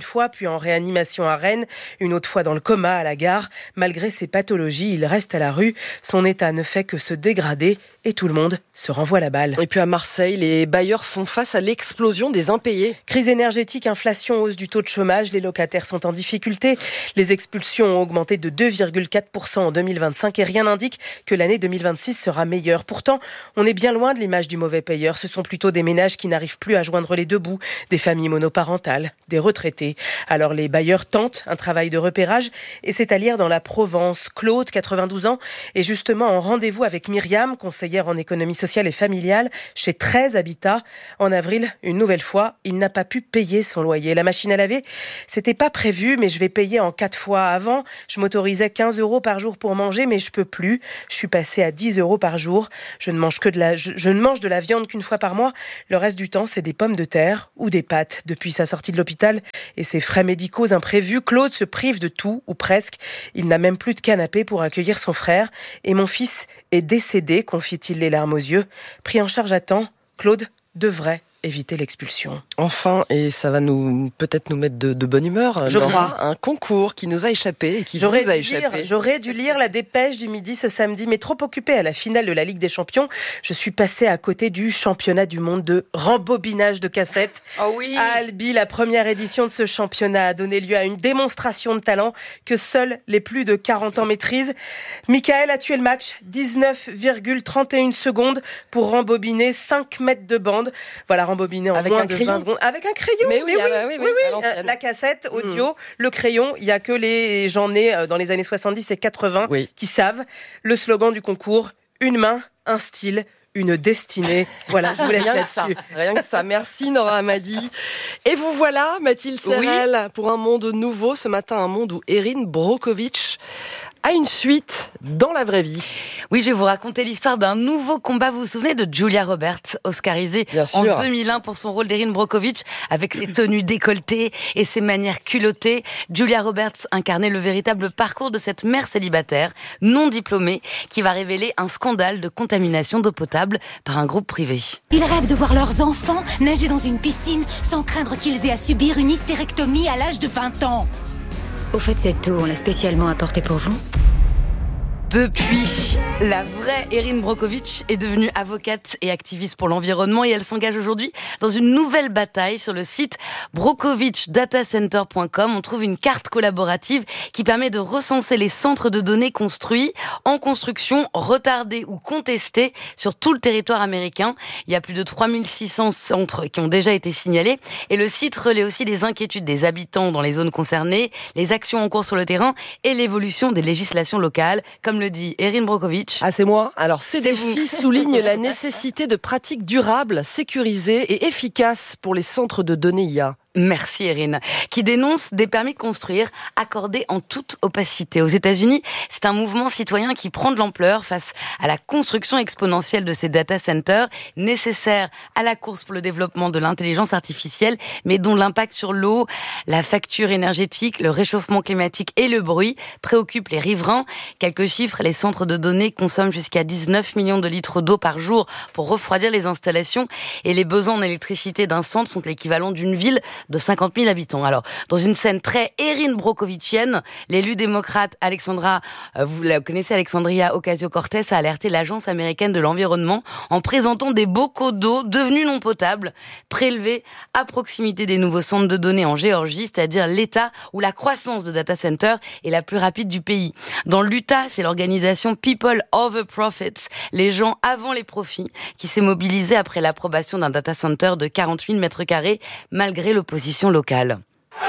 Speaker 20: fois, puis en réanimation à Rennes, une autre fois dans le coma à la gare. Malgré ses pathologies, il reste à la rue. Son état ne fait que se dégrader et tout le monde se renvoie la balle.
Speaker 4: Et puis à Marseille, les bailleurs font face à l'explosion des impayés.
Speaker 20: Crise énergétique, inflation, hausse du taux de chômage, les locataires sont en difficulté. Les expulsions ont augmenté de 2,4% en 2025 et rien n'indique que l'année 2026 sera meilleure. Pourtant, on est bien loin de l'image du mauvais payeur. Ce sont plutôt des ménages qui n'arrivent plus à joindre les deux bouts, des familles monoparentales, des retraités. Alors les bailleurs tentent un travail de repérage et c'est à lire dans la Provence. Claude, 92 ans, est justement en rendez-vous avec Myriam, conseillère en économie sociale et familiale chez 13 Habitat. En avril, une nouvelle fois, il n'a pas pu payer son loyer. La machine à laver, c'était pas prévu, mais je vais payer en 4 fois. Avant, je m'autorisais 15 € par jour pour manger, mais je peux plus. Je suis passée à 10 € par jour. Je ne mange de la viande qu'une fois par mois. Le reste du temps, c'est des pommes de terre ou des pâtes. Depuis sa sortie de l'hôpital et ses frais médicaux imprévus, Claude se prive de tout, ou presque. Il n'a même plus de canapé pour accueillir son frère. Et mon fils est décédé, confie-t-il les larmes aux yeux. Pris en charge à temps, Claude devrait éviter l'expulsion.
Speaker 4: Enfin, et ça va peut-être nous mettre de bonne humeur,
Speaker 20: je crois.
Speaker 4: Un concours qui nous a échappé et qui vous a échappé.
Speaker 20: J'aurais dû lire la dépêche du midi ce samedi, mais trop occupée à la finale de la Ligue des Champions, je suis passée à côté du championnat du monde de rembobinage de cassettes.
Speaker 4: Oh oui.
Speaker 20: À Albi, la première édition de ce championnat a donné lieu à une démonstration de talent que seuls les plus de 40 ans maîtrisent. Michael a tué le match, 19,31 secondes pour rembobiner 5 mètres de bande. Voilà, rembobiné en
Speaker 4: avec
Speaker 20: moins de 20 secondes. Avec un crayon.
Speaker 4: Mais oui.
Speaker 20: La cassette audio, le crayon, il n'y a que les gens nés dans les années 70 et 80 qui savent. Le slogan du concours, une main, un style, une destinée. Voilà, je vous laisse là-dessus.
Speaker 4: Rien que ça. Merci Nora Hamadi. Et vous voilà, Mathilde Serrel, pour un monde nouveau. Ce matin, un monde où Erin Brockovich a une suite dans la vraie vie.
Speaker 16: Oui, je vais vous raconter l'histoire d'un nouveau combat. Vous vous souvenez de Julia Roberts, oscarisée en 2001 pour son rôle d'Erin Brockovich, avec ses tenues décolletées et ses manières culottées. Julia Roberts incarnait le véritable parcours de cette mère célibataire, non diplômée, qui va révéler un scandale de contamination d'eau potable par un groupe privé.
Speaker 2: Ils rêvent de voir leurs enfants nager dans une piscine sans craindre qu'ils aient à subir une hystérectomie à l'âge de 20 ans.
Speaker 9: Au fait, cette eau, on l'a spécialement apportée pour vous ?
Speaker 16: Depuis, la vraie Erin Brockovich est devenue avocate et activiste pour l'environnement et elle s'engage aujourd'hui dans une nouvelle bataille sur le site brockovichdatacenter.com. On trouve une carte collaborative qui permet de recenser les centres de données construits, en construction, retardés ou contestés sur tout le territoire américain. Il y a plus de 3600 centres qui ont déjà été signalés et le site relaie aussi les inquiétudes des habitants dans les zones concernées, les actions en cours sur le terrain et l'évolution des législations locales, comme le dit Erin Brockovich.
Speaker 4: Ah, c'est moi. Alors, ces défis soulignent la nécessité de pratiques durables, sécurisées et efficaces pour les centres de données IA.
Speaker 16: Merci Erin, qui dénonce des permis de construire accordés en toute opacité. Aux États-Unis, c'est un mouvement citoyen qui prend de l'ampleur face à la construction exponentielle de ces data centers, nécessaires à la course pour le développement de l'intelligence artificielle, mais dont l'impact sur l'eau, la facture énergétique, le réchauffement climatique et le bruit préoccupent les riverains. Quelques chiffres, les centres de données consomment jusqu'à 19 millions de litres d'eau par jour pour refroidir les installations et les besoins en électricité d'un centre sont l'équivalent d'une ville de 50 000 habitants. Alors, dans une scène très Erin Brockovichienne, l'élu démocrate vous la connaissez, Alexandria Ocasio-Cortez, a alerté l'Agence américaine de l'environnement en présentant des bocaux d'eau devenus non potables, prélevés à proximité des nouveaux centres de données en Géorgie, c'est-à-dire l'État où la croissance de data centers est la plus rapide du pays. Dans l'Utah, c'est l'organisation People Over Profits, les gens avant les profits, qui s'est mobilisée après l'approbation d'un data center de 40 000 mètres carrés, malgré l'opposition locale.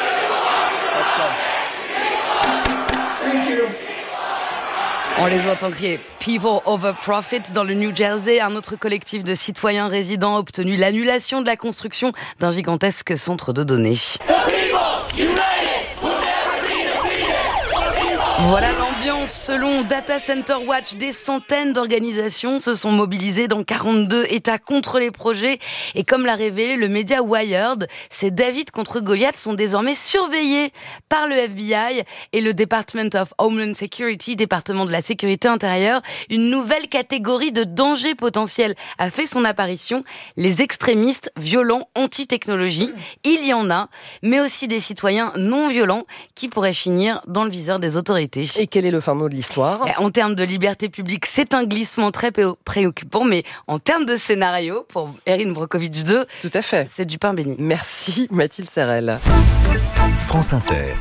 Speaker 16: On les entend crier « People over profit » dans le New Jersey. Un autre collectif de citoyens résidents a obtenu l'annulation de la construction d'un gigantesque centre de données. Voilà l'ambiance Ambiance, selon Data Center Watch, des centaines d'organisations se sont mobilisées dans 42 États contre les projets. Et comme l'a révélé le média Wired, ces David contre Goliath sont désormais surveillés par le FBI et le Department of Homeland Security, département de la sécurité intérieure. Une nouvelle catégorie de danger potentiel a fait son apparition, les extrémistes violents anti-technologie. Il y en a, mais aussi des citoyens non violents qui pourraient finir dans le viseur des autorités.
Speaker 4: Et quel est le fin mot de l'histoire ?
Speaker 16: En termes de liberté publique, c'est un glissement très préoccupant, mais en termes de scénario, pour Erin Brockovich 2,
Speaker 4: tout à fait,
Speaker 16: c'est du pain béni.
Speaker 4: Merci Mathilde Serrel.
Speaker 5: France Inter.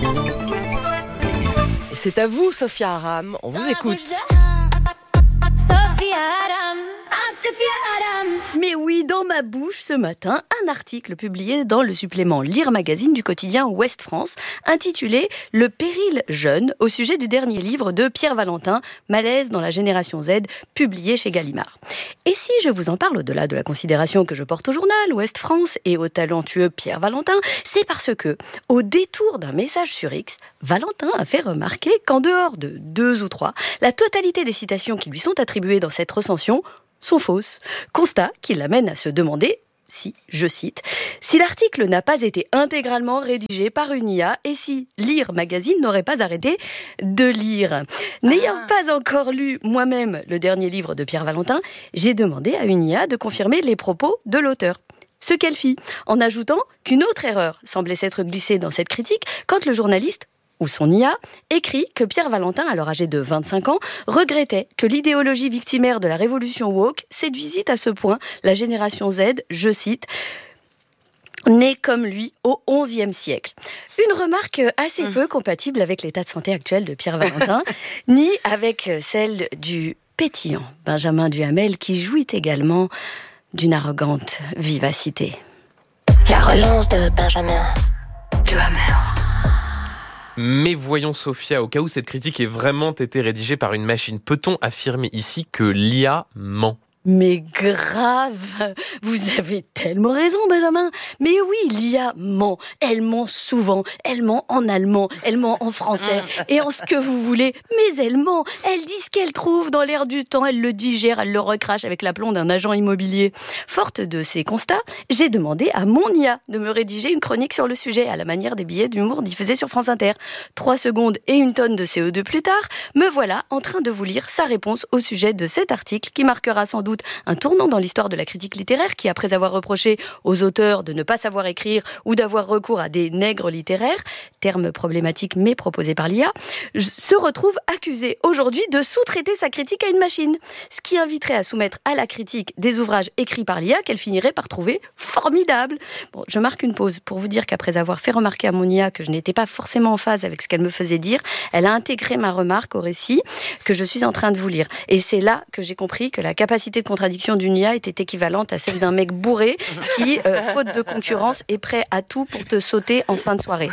Speaker 4: Et c'est à vous, Sophia Aram, on vous écoute.
Speaker 21: Mais oui, dans ma bouche ce matin, un article publié dans le supplément Lire Magazine du quotidien Ouest France, intitulé « Le péril jeune » au sujet du dernier livre de Pierre Valentin, Malaise dans la génération Z, publié chez Gallimard. Et si je vous en parle au-delà de la considération que je porte au journal Ouest France et au talentueux Pierre Valentin, c'est parce que, au détour d'un message sur X, Valentin a fait remarquer qu'en dehors de 2 ou 3, la totalité des citations qui lui sont attribuées dans cette recension sont fausses. Constat qui l'amène à se demander si, je cite, « si l'article n'a pas été intégralement rédigé par une IA et si Lire Magazine n'aurait pas arrêté de lire ». N'ayant pas encore lu moi-même le dernier livre de Pierre Valentin, j'ai demandé à une IA de confirmer les propos de l'auteur. Ce qu'elle fit, en ajoutant qu'une autre erreur semblait s'être glissée dans cette critique quand le journaliste ou son IA, écrit que Pierre Valentin, alors âgé de 25 ans, regrettait que l'idéologie victimaire de la révolution woke séduisit à ce point la génération Z, je cite, né comme lui au XIe siècle. Une remarque assez peu compatible avec l'état de santé actuel de Pierre Valentin, ni avec celle du pétillant Benjamin Duhamel, qui jouit également d'une arrogante vivacité.
Speaker 22: La relance de Benjamin Duhamel.
Speaker 7: Mais voyons Sophia, au cas où cette critique ait vraiment été rédigée par une machine, peut-on affirmer ici que l'IA ment ?
Speaker 21: Mais grave, vous avez tellement raison Benjamin. Mais oui, l'IA ment. Elle ment souvent. Elle ment en allemand, elle ment en français et en ce que vous voulez. Mais elle ment. Elle dit ce qu'elle trouve dans l'air du temps. Elle le digère, elle le recrache avec l'aplomb d'un agent immobilier. Forte de ces constats, j'ai demandé à mon IA de me rédiger une chronique sur le sujet à la manière des billets d'humour diffusés sur France Inter. 3 secondes et 1 tonne de CO2 plus tard, me voilà en train de vous lire sa réponse au sujet de cet article qui marquera sans doute un tournant dans l'histoire de la critique littéraire qui, après avoir reproché aux auteurs de ne pas savoir écrire ou d'avoir recours à des nègres littéraires, terme problématique mais proposé par l'IA, se retrouve accusé aujourd'hui de sous-traiter sa critique à une machine. Ce qui inviterait à soumettre à la critique des ouvrages écrits par l'IA qu'elle finirait par trouver formidables. Bon, je marque une pause pour vous dire qu'après avoir fait remarquer à mon IA que je n'étais pas forcément en phase avec ce qu'elle me faisait dire, elle a intégré ma remarque au récit que je suis en train de vous lire. Et c'est là que j'ai compris que la capacité de contradiction d'une IA était équivalente à celle d'un mec bourré qui, faute de concurrence, est prêt à tout pour te sauter en fin de soirée.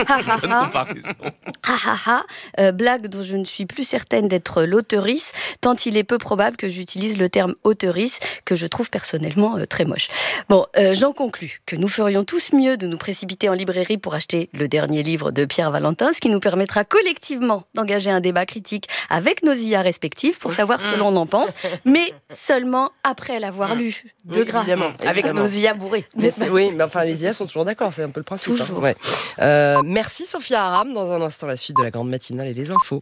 Speaker 21: Blague dont je ne suis plus certaine d'être l'auteurice, tant il est peu probable que j'utilise le terme auteurice, que je trouve personnellement très moche. Bon, j'en conclus que nous ferions tous mieux de nous précipiter en librairie pour acheter le dernier livre de Pierre Valentin, ce qui nous permettra collectivement d'engager un débat critique avec nos IA respectifs pour savoir ce que l'on en pense, mais seulement après l'avoir lu, de grâce.
Speaker 16: Avec nos IA bourrés.
Speaker 4: Oui, mais enfin, les IA sont toujours d'accord, c'est un peu le principe.
Speaker 21: Toujours.
Speaker 4: Hein. Ouais. Merci Sophia Aram. Dans un instant, la suite de la grande matinale et les infos.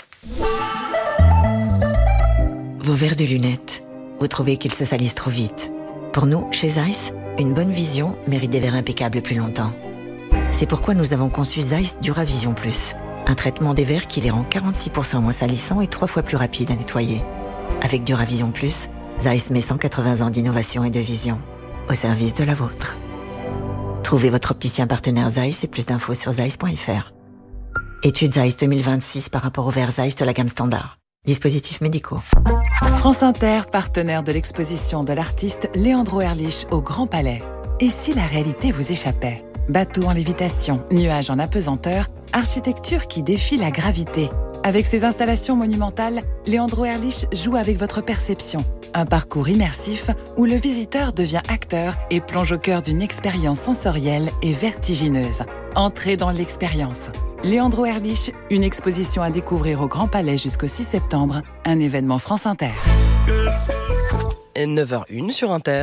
Speaker 18: Vos verres de lunettes, vous trouvez qu'ils se salissent trop vite. Pour nous, chez Zeiss, une bonne vision mérite des verres impeccables plus longtemps. C'est pourquoi nous avons conçu Zeiss Duravision Plus, un traitement des verres qui les rend 46% moins salissants et 3 fois plus rapides à nettoyer. Avec Duravision Plus, Zeiss met 180 ans d'innovation et de vision au service de la vôtre. Trouvez votre opticien partenaire Zeiss et plus d'infos sur zeiss.fr. Étude Zeiss 2026 par rapport au verre Zeiss de la gamme standard. Dispositifs médicaux.
Speaker 23: France Inter, partenaire de l'exposition de l'artiste Leandro Erlich au Grand Palais. Et si la réalité vous échappait ? Bateau en lévitation, nuages en apesanteur, architecture qui défie la gravité. Avec ses installations monumentales, Leandro Ehrlich joue avec votre perception. Un parcours immersif où le visiteur devient acteur et plonge au cœur d'une expérience sensorielle et vertigineuse. Entrez dans l'expérience. Leandro Ehrlich, une exposition à découvrir au Grand Palais jusqu'au 6 septembre, un événement France Inter.
Speaker 4: 9h01 sur Inter.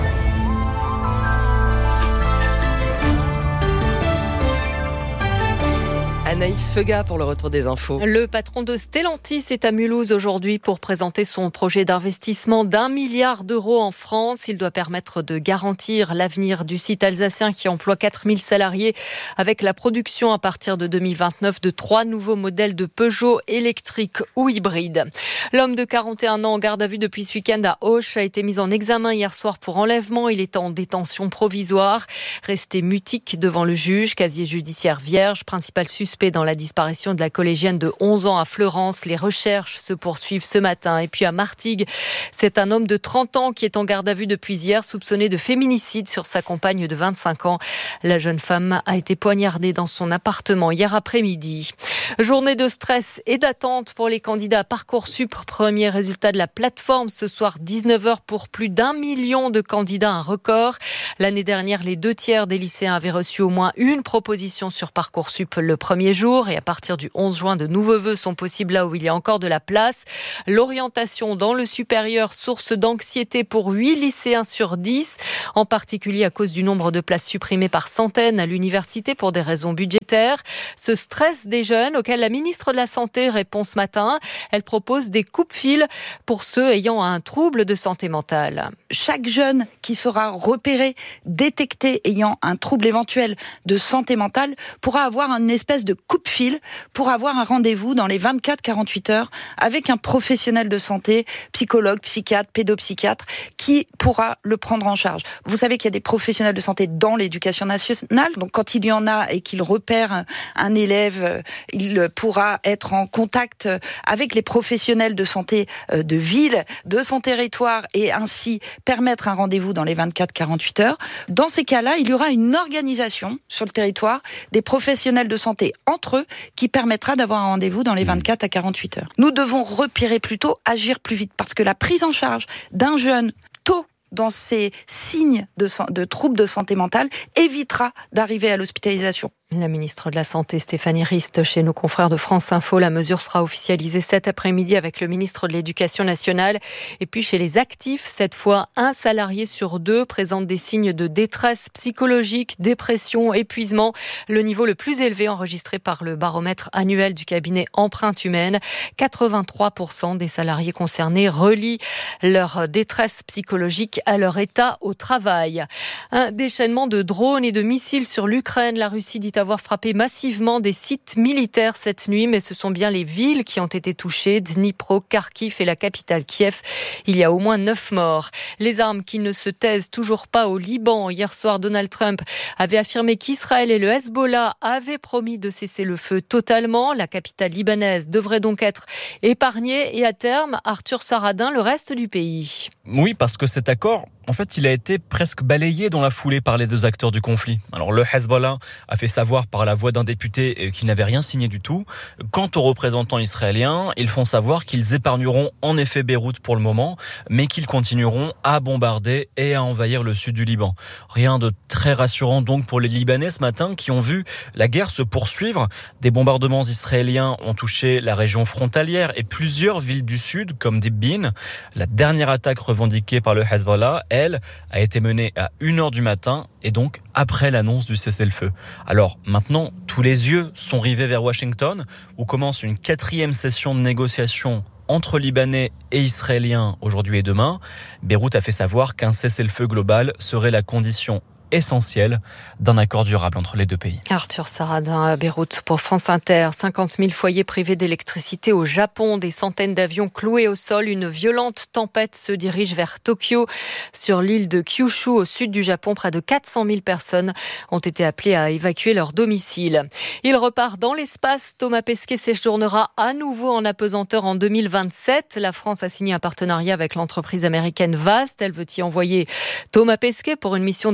Speaker 4: Anaïs Feuga pour le retour des infos.
Speaker 1: Le patron de Stellantis est à Mulhouse aujourd'hui pour présenter son projet d'investissement d'1 milliard d'euros en France. Il doit permettre de garantir l'avenir du site alsacien qui emploie 4000 salariés avec la production à partir de 2029 de 3 nouveaux modèles de Peugeot électriques ou hybrides. L'homme de 41 ans en garde à vue depuis ce week-end à Auch a été mis en examen hier soir pour enlèvement. Il est en détention provisoire. Resté mutique devant le juge, casier judiciaire vierge, principal suspect dans la disparition de la collégienne de 11 ans à Fleurance. Les recherches se poursuivent ce matin. Et puis à Martigues, c'est un homme de 30 ans qui est en garde à vue depuis hier, soupçonné de féminicide sur sa compagne de 25 ans. La jeune femme a été poignardée dans son appartement hier après-midi. Journée de stress et d'attente pour les candidats à Parcoursup. Premier résultat de la plateforme ce soir 19h pour plus d'1 million de candidats, un record. L'année dernière, les 2/3 des lycéens avaient reçu au moins une proposition sur Parcoursup le premier jour. Et à partir du 11 juin, de nouveaux vœux sont possibles là où il y a encore de la place. L'orientation dans le supérieur, source d'anxiété pour 8 lycéens sur 10, en particulier à cause du nombre de places supprimées par centaines à l'université pour des raisons budgétaires. Ce stress des jeunes auquel la ministre de la Santé répond ce matin. Elle propose des coupes-fils pour ceux ayant un trouble de santé mentale.
Speaker 3: Chaque jeune qui sera repéré, détecté ayant un trouble éventuel de santé mentale pourra avoir une espèce de coupe-fil pour avoir un rendez-vous dans les 24-48 heures avec un professionnel de santé, psychologue, psychiatre, pédopsychiatre, qui pourra le prendre en charge. Vous savez qu'il y a des professionnels de santé dans l'éducation nationale, donc quand il y en a et qu'il repère un élève, il pourra être en contact avec les professionnels de santé de ville, de son territoire, et ainsi permettre un rendez-vous dans les 24-48 heures. Dans ces cas-là, il y aura une organisation sur le territoire des professionnels de santé entre eux qui permettra d'avoir un rendez-vous dans les 24 à 48 heures. Nous devons repérer plus tôt, agir plus vite, parce que la prise en charge d'un jeune tôt dans ces signes de troubles de santé mentale évitera d'arriver à l'hospitalisation.
Speaker 1: La ministre de la Santé, Stéphanie Rist, chez nos confrères de France Info. La mesure sera officialisée cet après-midi avec le ministre de l'Éducation nationale. Et puis chez les actifs, cette fois, 1 salarié sur 2 présente des signes de détresse psychologique, dépression, épuisement. Le niveau le plus élevé enregistré par le baromètre annuel du cabinet Empreinte Humaine. 83% des salariés concernés relient leur détresse psychologique à leur état au travail. Un déchaînement de drones et de missiles sur l'Ukraine. La Russie dit avoir frappé massivement des sites militaires cette nuit, mais ce sont bien les villes qui ont été touchées, Dnipro, Kharkiv et la capitale Kiev. Il y a au moins 9 morts. Les armes qui ne se taisent toujours pas au Liban. Hier soir, Donald Trump avait affirmé qu'Israël et le Hezbollah avaient promis de cesser le feu totalement. La capitale libanaise devrait donc être épargnée et à terme, Arthur Saradin, le reste du pays.
Speaker 8: Oui, parce que cet accord, en fait, il a été presque balayé dans la foulée par les deux acteurs du conflit. Alors, le Hezbollah a fait savoir par la voix d'un député qu'il n'avait rien signé du tout. Quant aux représentants israéliens, ils font savoir qu'ils épargneront en effet Beyrouth pour le moment, mais qu'ils continueront à bombarder et à envahir le sud du Liban. Rien de très rassurant donc pour les Libanais ce matin qui ont vu la guerre se poursuivre. Des bombardements israéliens ont touché la région frontalière et plusieurs villes du sud comme Dibin. La dernière attaque revendiquée par le Hezbollah, elle, a été menée à 1h du matin et donc après l'annonce du cessez-le-feu. Alors maintenant, tous les yeux sont rivés vers Washington où commence une 4e session de négociation entre Libanais et Israéliens aujourd'hui et demain. Beyrouth a fait savoir qu'un cessez-le-feu global serait la condition essentiel d'un accord durable entre les deux pays.
Speaker 1: Arthur Saradin à Beyrouth pour France Inter. 50 000 foyers privés d'électricité au Japon, des centaines d'avions cloués au sol. Une violente tempête se dirige vers Tokyo. Sur l'île de Kyushu, au sud du Japon, près de 400 000 personnes ont été appelées à évacuer leur domicile. Il repart dans l'espace. Thomas Pesquet séjournera à nouveau en apesanteur en 2027. La France a signé un partenariat avec l'entreprise américaine Vast. Elle veut y envoyer Thomas Pesquet pour une mission de 2 semaines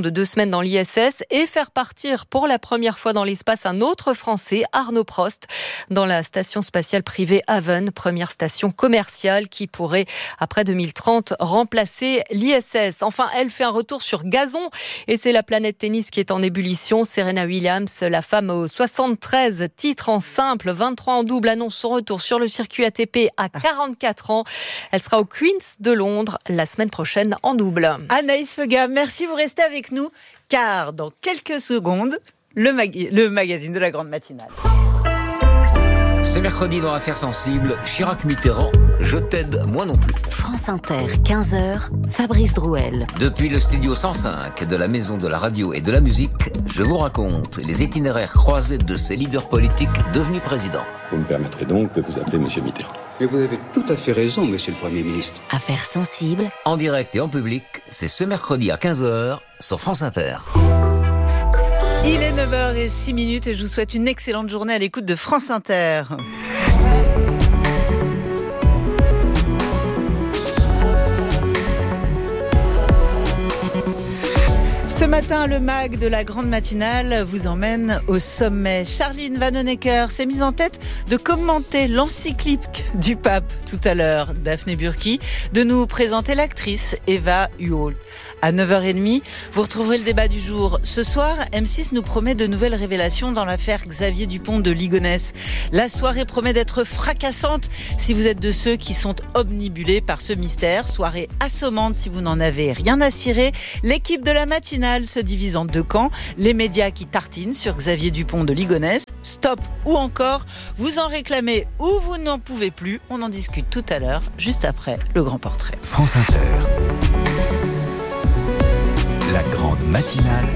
Speaker 1: semaine dans l'ISS et faire partir pour la première fois dans l'espace un autre Français, Arnaud Prost, dans la station spatiale privée Haven, première station commerciale qui pourrait, après 2030, remplacer l'ISS. Enfin, elle fait un retour sur gazon et c'est la planète tennis qui est en ébullition. Serena Williams, la femme aux 73 titres en simple, 23 en double, annonce son retour sur le circuit ATP à 44 ans. Elle sera au Queen's de Londres la semaine prochaine en double.
Speaker 19: Anaïs Fega, merci, vous restez avec nous, car dans quelques secondes, le magazine de la grande matinale.
Speaker 6: Ce mercredi dans Affaires sensibles, Chirac-Mitterrand, je t'aide, moi non plus.
Speaker 9: France Inter, 15h, Fabrice Drouel.
Speaker 6: Depuis le studio 105 de la Maison de la Radio et de la Musique, je vous raconte les itinéraires croisés de ces leaders politiques devenus présidents.
Speaker 10: Vous me permettrez donc de vous appeler Monsieur Mitterrand. Mais vous avez tout à fait raison, Monsieur le Premier ministre.
Speaker 9: Affaires sensibles.
Speaker 6: En direct et en public, c'est ce mercredi à 15h sur France Inter.
Speaker 19: Il est 9h06 et je vous souhaite une excellente journée à l'écoute de France Inter. Ce matin, le MAG de la grande matinale vous emmène au sommet. Charline Vanhoenacker s'est mise en tête de commenter l'encyclique du pape tout à l'heure. Daphné Burki de nous présenter l'actrice Eva Uholt. À 9h30, vous retrouverez le débat du jour. Ce soir, M6 nous promet de nouvelles révélations dans l'affaire Xavier Dupont de Ligonnès. La soirée promet d'être fracassante si vous êtes de ceux qui sont obnubilés par ce mystère. Soirée assommante si vous n'en avez rien à cirer. L'équipe de la matinale se divise en deux camps. Les médias qui tartinent sur Xavier Dupont de Ligonnès. Stop ou encore, vous en réclamez ou vous n'en pouvez plus. On en discute tout à l'heure, juste après le grand portrait.
Speaker 5: France Inter. La grande matinale.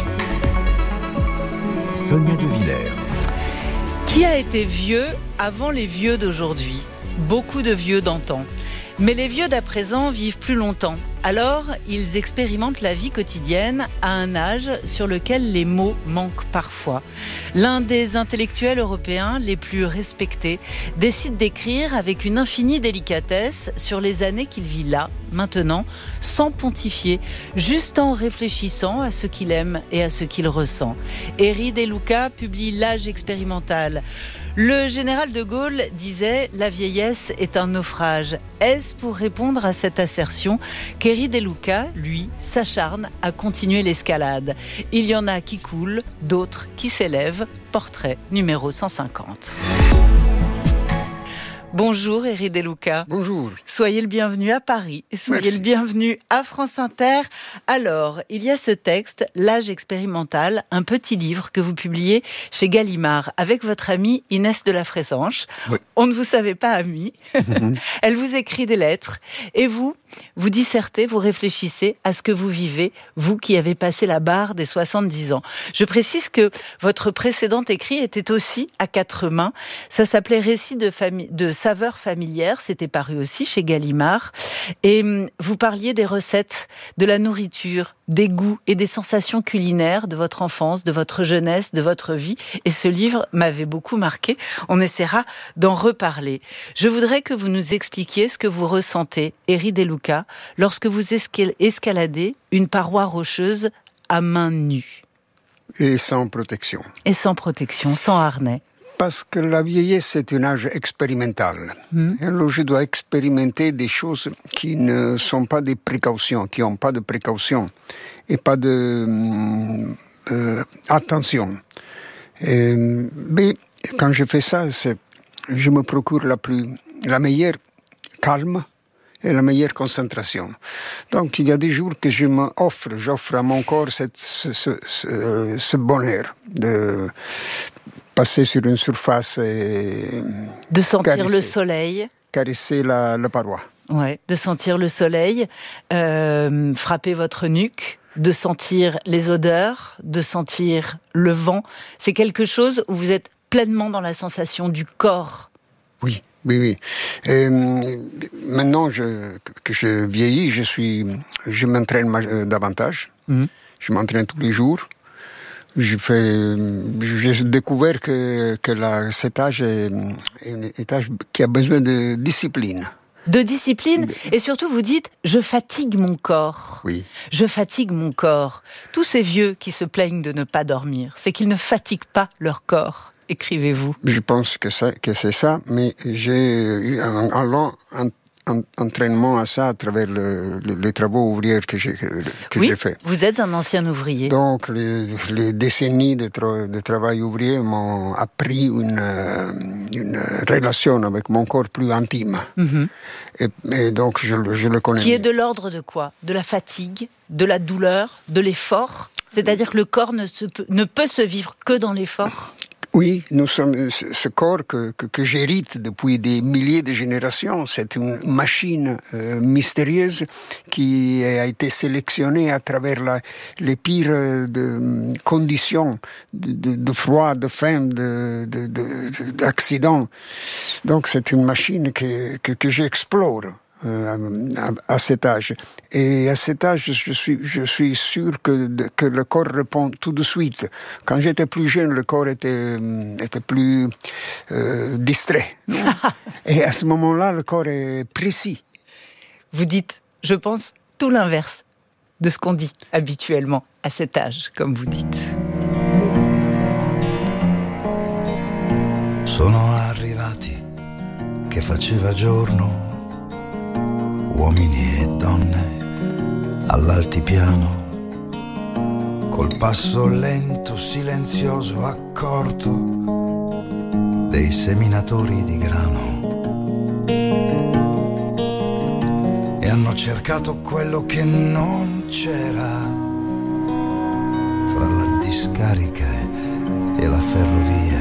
Speaker 5: Sonia De Villers.
Speaker 19: Qui a été vieux avant les vieux d'aujourd'hui ? Beaucoup de vieux d'antan. Mais les vieux d'à présent vivent plus longtemps. Alors, ils expérimentent la vie quotidienne à un âge sur lequel les mots manquent parfois. L'un des intellectuels européens les plus respectés décide d'écrire avec une infinie délicatesse sur les années qu'il vit là, maintenant, sans pontifier, juste en réfléchissant à ce qu'il aime et à ce qu'il ressent. Eri De Luca publie L'âge expérimental. Le général de Gaulle disait « La vieillesse est un naufrage ». Est-ce pour répondre à cette assertion qu'Eri De Luca, lui, s'acharne à continuer l'escalade ? Il y en a qui coulent, d'autres qui s'élèvent. Portrait numéro 150. Bonjour Eri De Luca.
Speaker 12: Bonjour.
Speaker 19: Soyez le bienvenu à Paris et soyez le bienvenu à France Inter. Alors, il y a ce texte, L'âge expérimental, un petit livre que vous publiez chez Gallimard avec votre amie Inès de la Fressanche. Oui. On ne vous savait pas amie. Elle vous écrit des lettres et vous dissertez, vous réfléchissez à ce que vous vivez, vous qui avez passé la barre des 70 ans. Je précise que votre précédent écrit était aussi à 4 mains. Ça s'appelait Récits de saveurs familières, c'était paru aussi chez Gallimard. Et vous parliez des recettes, de la nourriture, des goûts et des sensations culinaires de votre enfance, de votre jeunesse, de votre vie. Et ce livre m'avait beaucoup marqué. On essaiera d'en reparler. Je voudrais que vous nous expliquiez ce que vous ressentez, Eri De Luca, lorsque vous escaladez une paroi rocheuse à main nue.
Speaker 12: Et sans protection.
Speaker 19: Et sans protection, sans harnais.
Speaker 12: Parce que la vieillesse est un âge expérimental. Alors je dois expérimenter des choses qui ne sont pas des précautions, qui n'ont pas de précaution et pas de attention. Mais quand je fais ça, je me procure la meilleure calme et la meilleure concentration. Donc il y a des jours que j'offre à mon corps ce bonheur de passer sur une surface et
Speaker 19: de sentir le soleil,
Speaker 12: caresser la paroi.
Speaker 19: Ouais, de sentir le soleil, frapper votre nuque, de sentir les odeurs, de sentir le vent. C'est quelque chose où vous êtes pleinement dans la sensation du corps.
Speaker 12: Oui. Et maintenant que je vieillis, je m'entraîne davantage. Je m'entraîne tous les jours. J'ai découvert que cet âge est un âge qui a besoin de discipline.
Speaker 19: De discipline, et surtout vous dites « je fatigue mon corps ».
Speaker 12: Oui.
Speaker 19: Je fatigue mon corps. Tous ces vieux qui se plaignent de ne pas dormir, c'est qu'ils ne fatiguent pas leur corps, écrivez-vous.
Speaker 12: Je pense que c'est ça, mais j'ai eu un long entraînement à ça à travers les travaux ouvriers que j'ai fait.
Speaker 19: Vous êtes un ancien ouvrier.
Speaker 12: Donc les décennies de travail ouvrier m'ont appris une relation avec mon corps plus intime.
Speaker 19: Mm-hmm.
Speaker 12: Et donc je le connais.
Speaker 19: Qui est de l'ordre de quoi ? De la fatigue, de la douleur, de l'effort ? C'est-à-dire que le corps ne peut se vivre que dans l'effort ?
Speaker 12: Oui, nous sommes ce corps que j'hérite depuis des milliers de générations. C'est une machine mystérieuse qui a été sélectionnée à travers les pires conditions de froid, de faim, d'accidents. Donc c'est une machine que j'explore. À cet âge. Et à cet âge, je suis sûr que le corps répond tout de suite. Quand j'étais plus jeune, le corps était plus distrait. Et à ce moment-là, le corps est précis.
Speaker 19: Vous dites, je pense, tout l'inverse de ce qu'on dit habituellement à cet âge, comme vous dites.
Speaker 15: Sono arrivati che faceva giorno, uomini e donne all'altipiano, col passo lento, silenzioso, accorto dei seminatori di grano, e hanno cercato quello che non c'era fra la discarica e la ferrovia.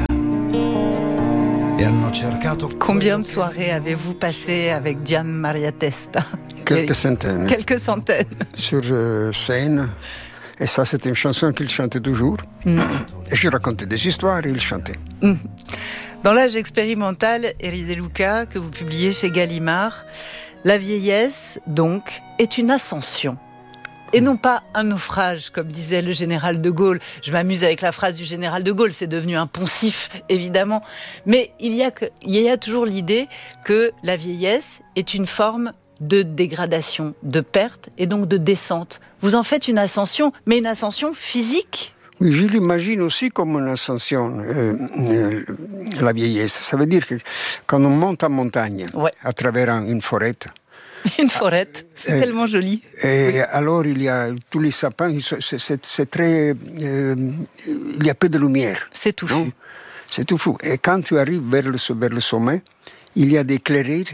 Speaker 19: Combien de soirées avez-vous passé avec Gian Maria Testa ?
Speaker 12: Quelques centaines.
Speaker 19: Quelques centaines.
Speaker 12: Sur scène. Et ça, c'était une chanson qu'il chantait toujours. Et je racontais des histoires et il chantait.
Speaker 19: Dans l'âge expérimental, Eri De Luca, que vous publiez chez Gallimard, la vieillesse, donc, est une ascension. Et non pas un naufrage, comme disait le général de Gaulle. Je m'amuse avec la phrase du général de Gaulle, c'est devenu un poncif, évidemment. Mais il y a toujours l'idée que la vieillesse est une forme de dégradation, de perte et donc de descente. Vous en faites une ascension, mais une ascension physique ?
Speaker 12: Oui, je l'imagine aussi comme une ascension, la vieillesse. Ça veut dire que quand on monte en montagne, à travers une forêt,
Speaker 19: une forêt, c'est tellement joli.
Speaker 12: Et oui. Alors, il y a tous les sapins, c'est très... il y a peu de lumière.
Speaker 19: C'est tout fou.
Speaker 12: C'est tout fou. Et quand tu arrives vers le sommet, il y a des clairières,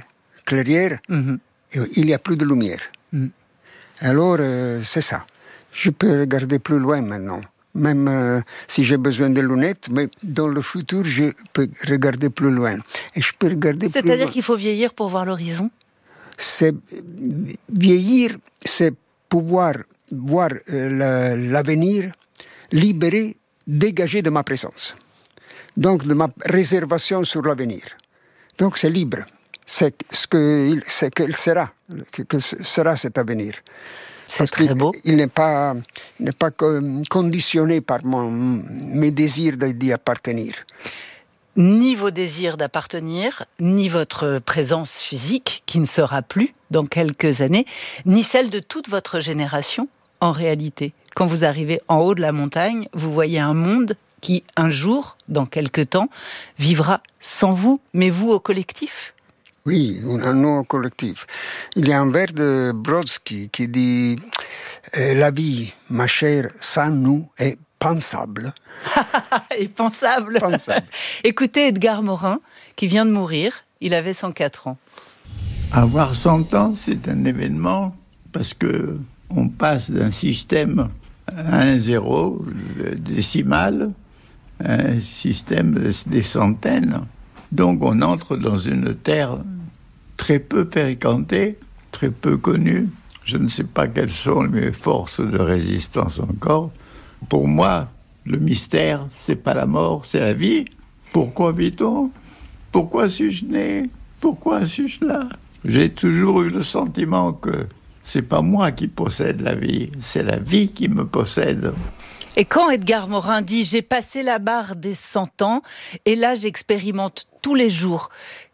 Speaker 12: et il n'y a plus de lumière. Alors, c'est ça. Je peux regarder plus loin maintenant. Même si j'ai besoin de lunettes, mais dans le futur, je peux regarder plus loin. Et je peux regarder plus loin.
Speaker 19: C'est-à-dire qu'il faut vieillir pour voir l'horizon ?
Speaker 12: C'est vieillir, c'est pouvoir voir l'avenir libéré, dégagé de ma présence. Donc, de ma réservation sur l'avenir. Donc, c'est libre. C'est ce qu'il sera, que sera cet avenir.
Speaker 19: C'est très beau.
Speaker 12: Il n'est pas conditionné par mes désirs d'y appartenir.
Speaker 19: Ni vos désirs d'appartenir, ni votre présence physique, qui ne sera plus dans quelques années, ni celle de toute votre génération, en réalité. Quand vous arrivez en haut de la montagne, vous voyez un monde qui, un jour, dans quelques temps, vivra sans vous, mais vous au collectif.
Speaker 12: Oui, un nous au collectif. Il y a un vers de Brodsky qui dit « La vie, ma chère, sans nous est pensable ».
Speaker 19: Et pensable. Écoutez Edgar Morin, qui vient de mourir, il avait 104 ans.
Speaker 11: Avoir 100 ans, c'est un événement parce que on passe d'un système à un zéro décimal à un système des centaines. Donc on entre dans une terre très peu fréquentée, très peu connue. Je ne sais pas quelles sont mes forces de résistance encore. Pour moi, le mystère, c'est pas la mort, c'est la vie. Pourquoi vit-on ? Pourquoi suis-je né ? Pourquoi suis-je là ? J'ai toujours eu le sentiment que c'est pas moi qui possède la vie, c'est la vie qui me possède.
Speaker 19: Et quand Edgar Morin dit « J'ai passé la barre des 100 ans et là j'expérimente tous les jours »,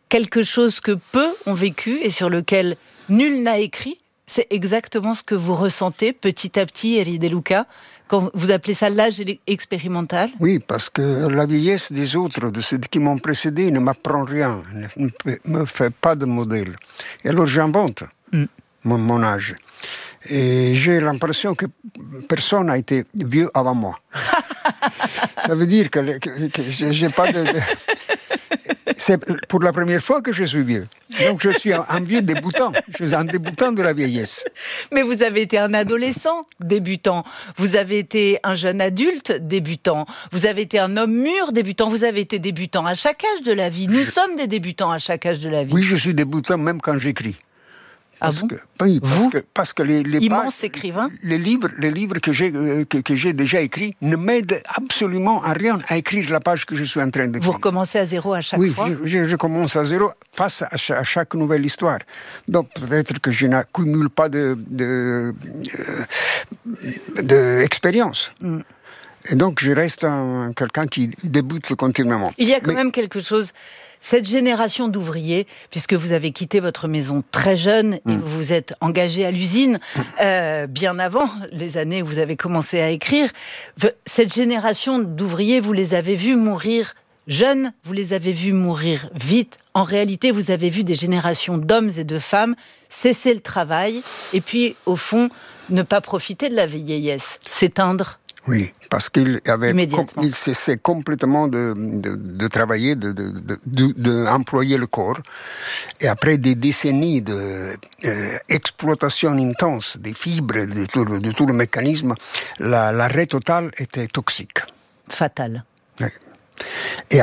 Speaker 19: quelque chose que peu ont vécu et sur lequel nul n'a écrit. C'est exactement ce que vous ressentez petit à petit, Eri De Luca, quand vous appelez ça l'âge expérimental?
Speaker 12: Oui, parce que la vieillesse des autres, de ceux qui m'ont précédé, ne m'apprend rien, ne me fait pas de modèle. Et alors j'invente mon âge. Et j'ai l'impression que personne n'a été vieux avant moi. Ça veut dire que j'ai pas de... C'est pour la première fois que je suis vieux. Donc je suis un vieux débutant. Je suis un débutant de la vieillesse.
Speaker 19: Mais vous avez été un adolescent débutant. Vous avez été un jeune adulte débutant. Vous avez été un homme mûr débutant. Vous avez été débutant à chaque âge de la vie. Nous sommes des débutants à chaque âge de la vie.
Speaker 12: Oui, je suis débutant même quand j'écris.
Speaker 19: Parce
Speaker 12: que les
Speaker 19: immense écrivain,
Speaker 12: les livres que j'ai déjà écrits ne m'aident absolument à rien à écrire la page que je suis en train d'écrire.
Speaker 19: Vous recommencez à zéro à chaque fois.
Speaker 12: Oui, je commence à zéro face à chaque nouvelle histoire. Donc peut-être que je n'accumule pas d'expérience. Et donc je reste quelqu'un qui débute continuellement.
Speaker 19: Il y a quand même quelque chose. Cette génération d'ouvriers, puisque vous avez quitté votre maison très jeune et vous vous êtes engagé à l'usine bien avant les années où vous avez commencé à écrire, cette génération d'ouvriers, vous les avez vus mourir jeunes, vous les avez vus mourir vite. En réalité, vous avez vu des générations d'hommes et de femmes cesser le travail et puis, au fond, ne pas profiter de la vieillesse, s'éteindre.
Speaker 12: Oui, parce qu'il cessait complètement de travailler, d'employer le corps. Et après des décennies d'exploitation intense des fibres, de tout le mécanisme, l'arrêt total était toxique.
Speaker 19: Fatal.
Speaker 12: Oui.